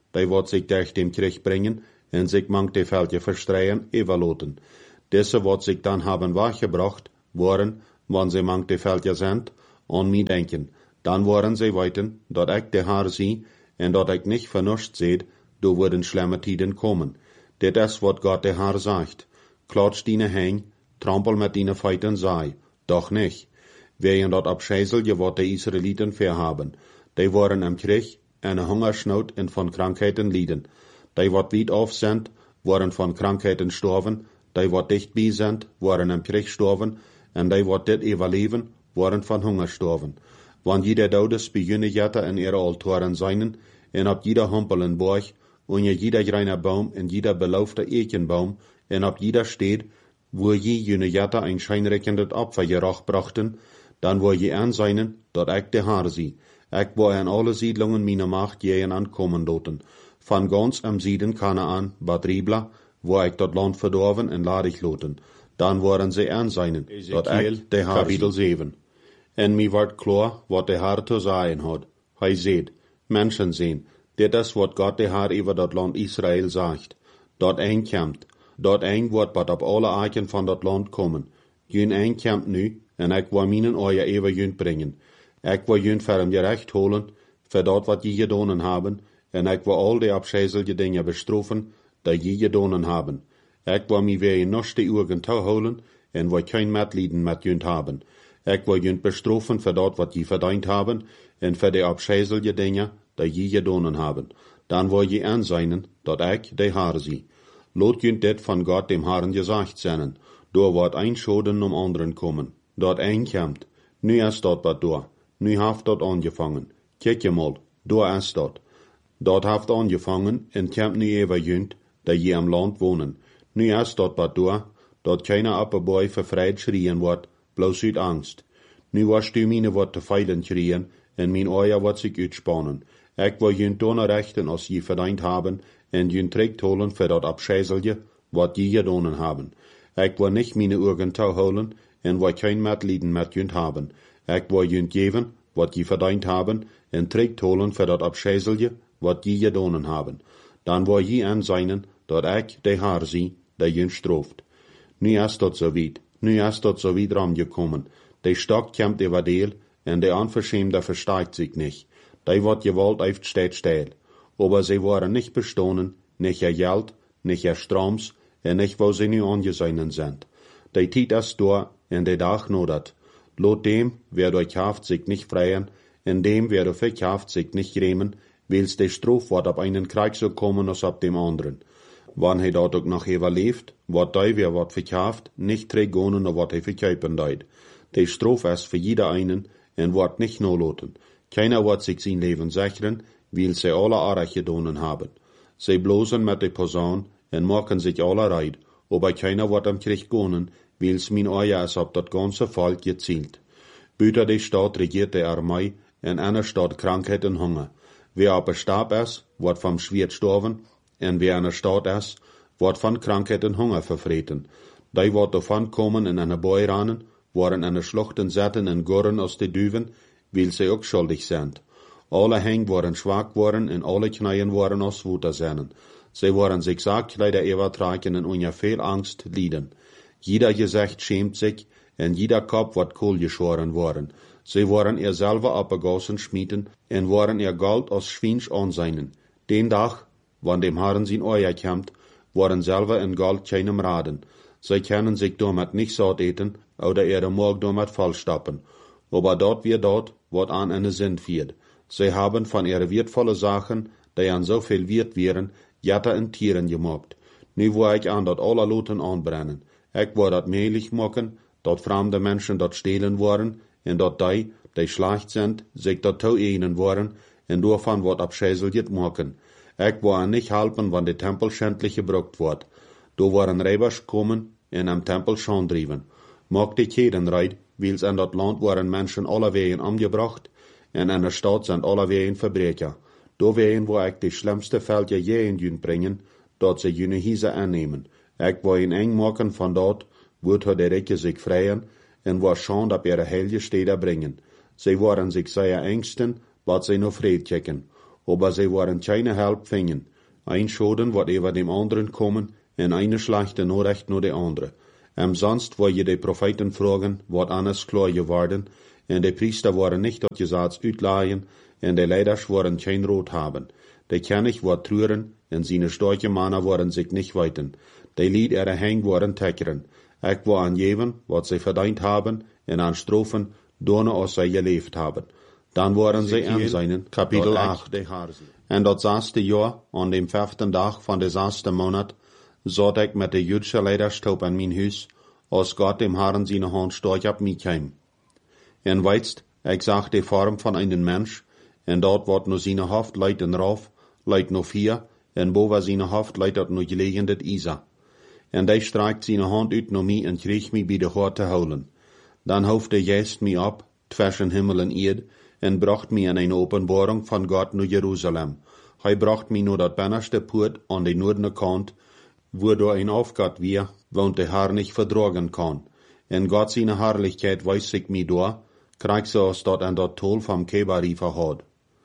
die wordt zich durch dem Krieg bringen, en zich mangt de Veldje verstreien, evaluoten. Deze wordt zich dan haben weggebracht, worden, wann sie mangt de Veldje sind, an mij denken. Dan worden sie weten, dat ik de Haar zie, en dat ik niet vernuscht seht, do worden schlimme tiden kommen. Dit is wat Gott de Haar sagt. Klatsch dine heng, trampel met dine feiten sei. Doch nicht. Wegen dat abscheiselje wat de Israeliten verhaben. Die waren im Krieg, eine Hungersnood en von Krankheiten lieden. Die wat weit auf sind, waren von Krankheiten gestorben. Die wat dicht bei sind, waren im Krieg gestorben. En die wat dit überleben, waren von Hunger gestorben. Wann jeder Daudes bei jene Jätter in ihre Altoren seinen, en ab jeder Humpel en Borg, und jeder greiner Baum en jeder belaufte Eichenbaum, en ab jeder steht, wo je jene Jätter ein scheinreckendet Opfer geroch brachten, dann wo je an seinen, dat ik de Haar zie. Ik wo an alle Siedlungen meiner Macht jehen ankommen doten. Van ganz am Sieden Kanaan, Bad Ribla, wo ik dat Land verdorven en ladig loten. Dan waren sie an seinen, dat ik de Haar Kapitel zeven. En mi wordt klar, wat de Haar te zeggen had. Hij zeet, Menschen sehen, dit is wat Gott de Haar over dat Land Israel sagt. Dat een komt, dat een wordt wat op alle eiken van dat land komen. Jun een komt nu, en ik wil minen oja even jun brengen. Ik wil jun voor hem gerecht holen, voor dat wat je gedonen hebben, en ik wil al die abscheiselje dingen bestrafen, dat je gedonen hebben. Ik wil mij weer in noste uren houden, en wil geen medlijden met jun hebben. Ik wil jun bestrafen voor dat wat je verdiend hebben, en voor die abscheiselje dingen, dat je gedonen hebben. Dan wil je aanzien, dat ik de Haar zie. Lot jun dit van Gott dem Herrn gesagt zijn, door wordt een schoden om anderen komen. Dat een komt, nu is dat wat door. Nu heeft dat angefangen. Kijk je mal, door is dat. Dat heeft angefangen en komt nu even junt, dat je am land wonen. Nu is dat wat door, dat keiner appenboy vervrijd schrien wordt, bloos uit angst. Nu was du mine wat te feilen schrien, en mijn oja wat zich uitspannen. Ik wil junt donner rechten als je verdiend hebben, en junt trekt holen voor dat abscheiselje, wat je gedonen hebben. Ik wil niet mine uren te holen, en wil geen medlijden met junt hebben. Ik wil junt geven, wat je verdiend hebben, en trekt holen voor dat abscheiselje, wat je gedonen hebben. Dan wil je aanzien, dat ik de Haar zie, dat junt strooft. Nu is dat zo weit, nu is dat zo weit ramgekommen. De stok komt over deel, en de Unverschämte versteigt sich nicht. Die wat gewollt heeft steht still. Aber sie waren nicht bestohlen, nicht ihr Geld, nicht ihr Stroms, en nicht wo sie nu angesehen sind. Die Tiet ist da, en de Dag nodert. Lot dem, wer durch haft sich nicht freien, en dem, wer durch verkauft sich nicht grämen, wils de Strafwort ab einen Krieg so kommen als ab dem anderen. Wann he dort auch noch überlebt, wat die wer wat verkauft, nicht trägonen o wat he verkaufen deut. De Straf ist für jeder einen, en wordt nicht noloten. Keiner wird sich sein Leben sichern, weil sie alle Arach gedonen haben. Sie blosen mit de Posaun en machen sich alle reid, aber keiner wird am Krieg gonen, weil's min Oja ist ab dat ganze Volk gezielt. Büter de Stadt regiert de Armee, en einer Stadt Krankheit en Hunger. Wer aber starb ist, wird vom Schwert sterben, en wer einer Stadt ist, wird von Krankheit en Hunger verfreten. Die wird davon kommen in eine Boi ranen, waren eine Schluchten zetten en gurren aus de Düven, weil sie auch schuldig sind. Alle Hänge waren schwach worden en alle Kneien waren aus Wutersennen. Sie waren sich Saakkleider übertragen en unter viel Angst lieden. Jeder Gesicht schämt sich, en jeder Kopf wird kohl geschoren worden. Sie waren ihr selber abgegossen schmieden, en waren ihr Gold aus Schwinsch anseinen. Den Tag, wann dem Herrn sein Euer kommt, waren selber in Gold keinem Raden. Sie können sich damit nicht satt eten, oder ihre Morg damit vollstappen. Aber dort wie dort, wat an eine Sinn führt. Sie haben von ihren wertvollen Sachen, die an so viel wert wären, Jatter in Tieren gemacht. Nu wo ich an dat alle Loten anbrennen. Ich wo dat mehlig machen, dat fremde Menschen dat stehlen worden, en dat die, die schlecht sind, sich dat toe ihnen worden, en davon wat abscheiseljet machen. Ich wo an nicht helpen, wann de Tempel schändlich gebrucht wird. Do waren Rebers kommen, en am Tempel schon driven. Mag die jeden reid, weils in dat Land waren Menschen alle wegen umgebracht, en in der Stadt sind alle wegen Verbrecher. Do wegen wo ich die schlimmste Fälle je in jün bringen, dat sie jüne Hiese annehmen. Ich wo ihn eng machen von dort, wird er der Recke sich freien, en wo schon ab ihre heilige Städte bringen. Sie waren sich sehr ängsten, wat sie noch Fried checken. aber sie waren keine Help fingen. Ein Schoden wat über dem anderen kommen, en eine schlechte Nachricht nur de andere. Am sonst wo je de Propheten fragen, wat anders klar geworden, en de Priester waren nicht dat Gesetz uitlaaien, en de Leiders waren kein Rot haben. De König war trüren, en seine starke Männer waren sich nicht weiten. De Lied ihre Hang waren teckeren. Ik war an jeven, wat sie verdient haben, en an Strophen, donne als sie gelebt haben. Dann waren sie an seinen, Kapitel acht. En dat zesde Jahr, an dem vijften Tag van de zesde Monat, zat ik met de Jüdische Leiderstop an mijn huis, als Gott dem Herrn seine Hand stark ab mich heim. En weitst, ik zag de Form van einen Mensch, en dort wordt nur seine Hoofd leiden rauf, leit nur vier, en boven seine Hoofd leidt nur gelegen dit Isa. En die streikt seine Hand uit naar mij en kreeg mij bij de hoort te houden. Dan hoofde Geest mij op, zwischen Himmel en Erd, en bracht mij in een openbaring van God naar Jeruzalem. Hij bracht mij naar dat binnenste poort aan de noordelijke kant, wo door een afgat weer, want de Herr nicht verdragen kan. En God seine Herrlichkeit weist sich mij door, krijg zoals dat en dat tol van Kebari verhoud.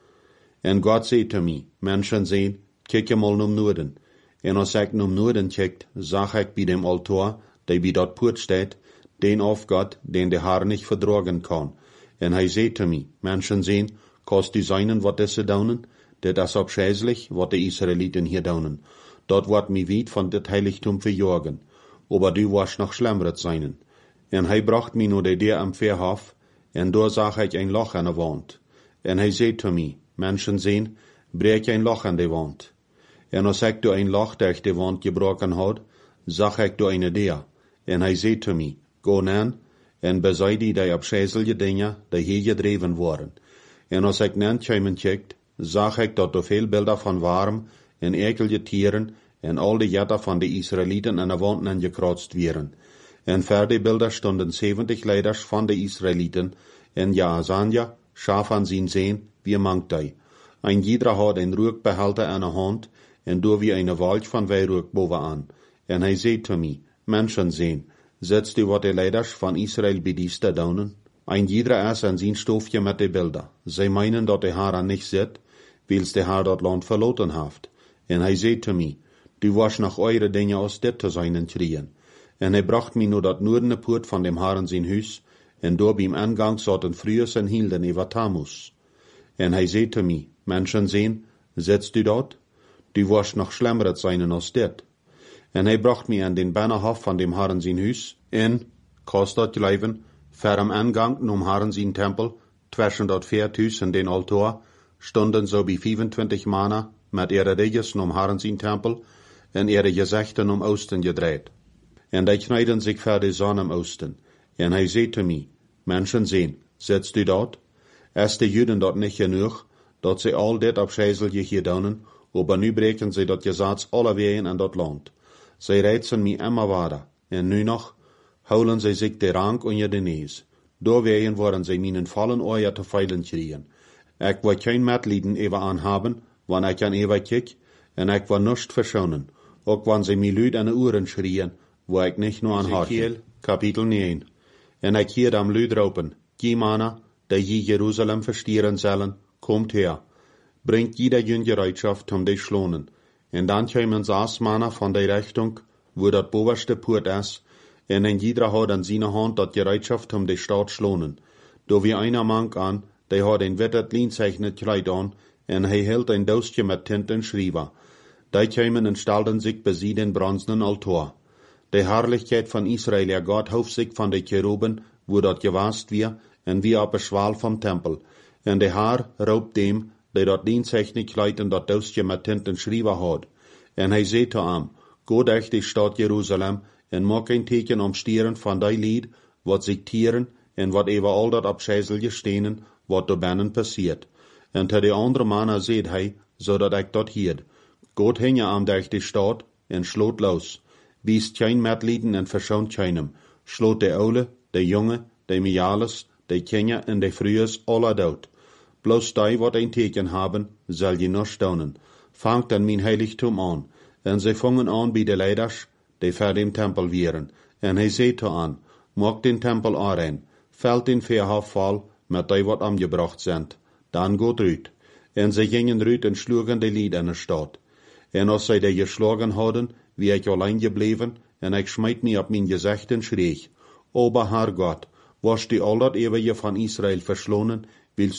En God zei te mij, mensen zien, kijk je mal naar Noorden. En als ik naar Noorden kijkt, zag ik bij dem altaar, die bij dat poort staat, den afgat, den de Herr nicht verdragen kan. En hij zei te mij, mensen zien, kost u zijn wat deze daunen, dit is abscheußlich, wat de Israeliten hier daunen. Dat wordt mij weit van dit heiligtum verjagen, aber du warst noch schlimmeret seinen. En hij bracht mij naar de deur am Verhof, en daar zag ik een loch aan de wand. En hij zei te mij, mensen zien, breek een loch aan de wand. En als ik door een loch durch de wand gebroken had, zag ik door een deur. En hij zei te mij, go nan, en bezij die die abscheußliche dingen, die hier gedreven worden. En als ik nan komen kijkt, zag ik dat er veel beelden van warm en ekelige tieren en al de jetten van de Israëlieten aan de wanden gekratst werden. En voor die beelden stonden zeventig leiders van de Israëlieten, en Jaazania, schaf aan zijn zeen, wie mangt hij. Ein jeder had een rookbehalter aan de hand, en door wie een walch van weirook bovenaan. En hij zei te mij, mensen zien, setzt u wat de leiders van Israël bedieste daunen? Ein jeder is aan zijn stoofje met de beelden. Zij meinen dat de Herr niet zit, wils de Herr dat land verloten heeft. En hij zei te mij, du was nog eure dingen als dit te zijn en trien. En hij bracht mij naar dat noordene poort van dem Herrn zijn huis, en door beim Angang zaten Frühes en hielden over Tammuz. En hij zei te mij, mensen zien, setzt u dat? Du was nog schlimmeret zijn als dit. En hij bracht mij aan den Binnenhof van dem Herrn zijn huis, en, kost dat leven, ver am Angang nom Herrn zijn tempel, zwischen dat Veerthuis en den altaar, stonden so bij vijfentwintig mannen, met ihre ruggen om Herrn zijn tempel, en ihre gezichten om Oosten gedreht. En die kneiden zich voor de zon om Oosten. En hij zei te mij, mensen zien, setzt u dat? Is de Juden dat niet genoeg, dat ze al dit abscheußliche hier doen, aber nu breken ze dat Gesetz alle wegen in dat land. Zij reizen mij immer weiter, en nu nog, houden zij zich de rank onder de neus. Doorwegen worden zij mijn vallen oor te veilen kriegen. Ik wil geen medlijden even aanhaben, wanneer ik aan even kijk, en ik wil niets verschonen, ook wanneer zij mij luid aan de oren schrien, wo ik niet nur aan hartje. Kapitel negen. En ik hier am luid roepen, die mannen, die je Jeruzalem verstieren zullen, komt her. Bringt jeder jün Gereitschaft um die schlonen. En dan komen zes mannen van de richting, wo dat bovenste poort is, en en jeder had aan zijn hand dat Gereitschaft um die stad schlonen. Do wie einer mank aan, die had een wittet lienzeichnet kleid aan, en hij hield een doosje met tint en schrijven. Die komen en stelden zich bij sie den bronzenen altaar. De Herrlichkeit van Israël, ja Gott, hoofd zich van de Cheruben, wo dat gewast weer, en wie op een schwaal vom tempel. En de Herr roopt dem, die dat lienzeichnet kleid en dat doosje met tint en schrijven had. En hij zei te hem, go durch die stad Jeruzalem, en maak een teken om stieren van die lied, wat zich tieren, en wat even al dat abscheußliche stenen, wat er binnen passiert. En te de andere mannen zei hij, zodat ik dat hield. Goed hing je aan durch die stad, en sloot los. Biest geen medlijden en verschoont keinem. Sloot de oude, de jonge, de mijales, de kinderen en de vrouwen alle dood. Bloos die wat een teken hebben, zal je nog staunen. Fangt dan mijn heiligtum aan. En zij vangen aan bij de leiders, die voor dem tempel wieren. En hij zei te aan, maak den tempel aanrein, veld den Verhof vol, met die wat aangebracht zijn. Dan gaat uit. En ze gingen eruit en sloegen de lied in de stad. En als zij de geschlagen hadden, wie ik alleen gebleven, en ik smijt me op mijn gezicht en schreeg, Ober Herr Gott, was die al dat eeuwige van Israël verslonen,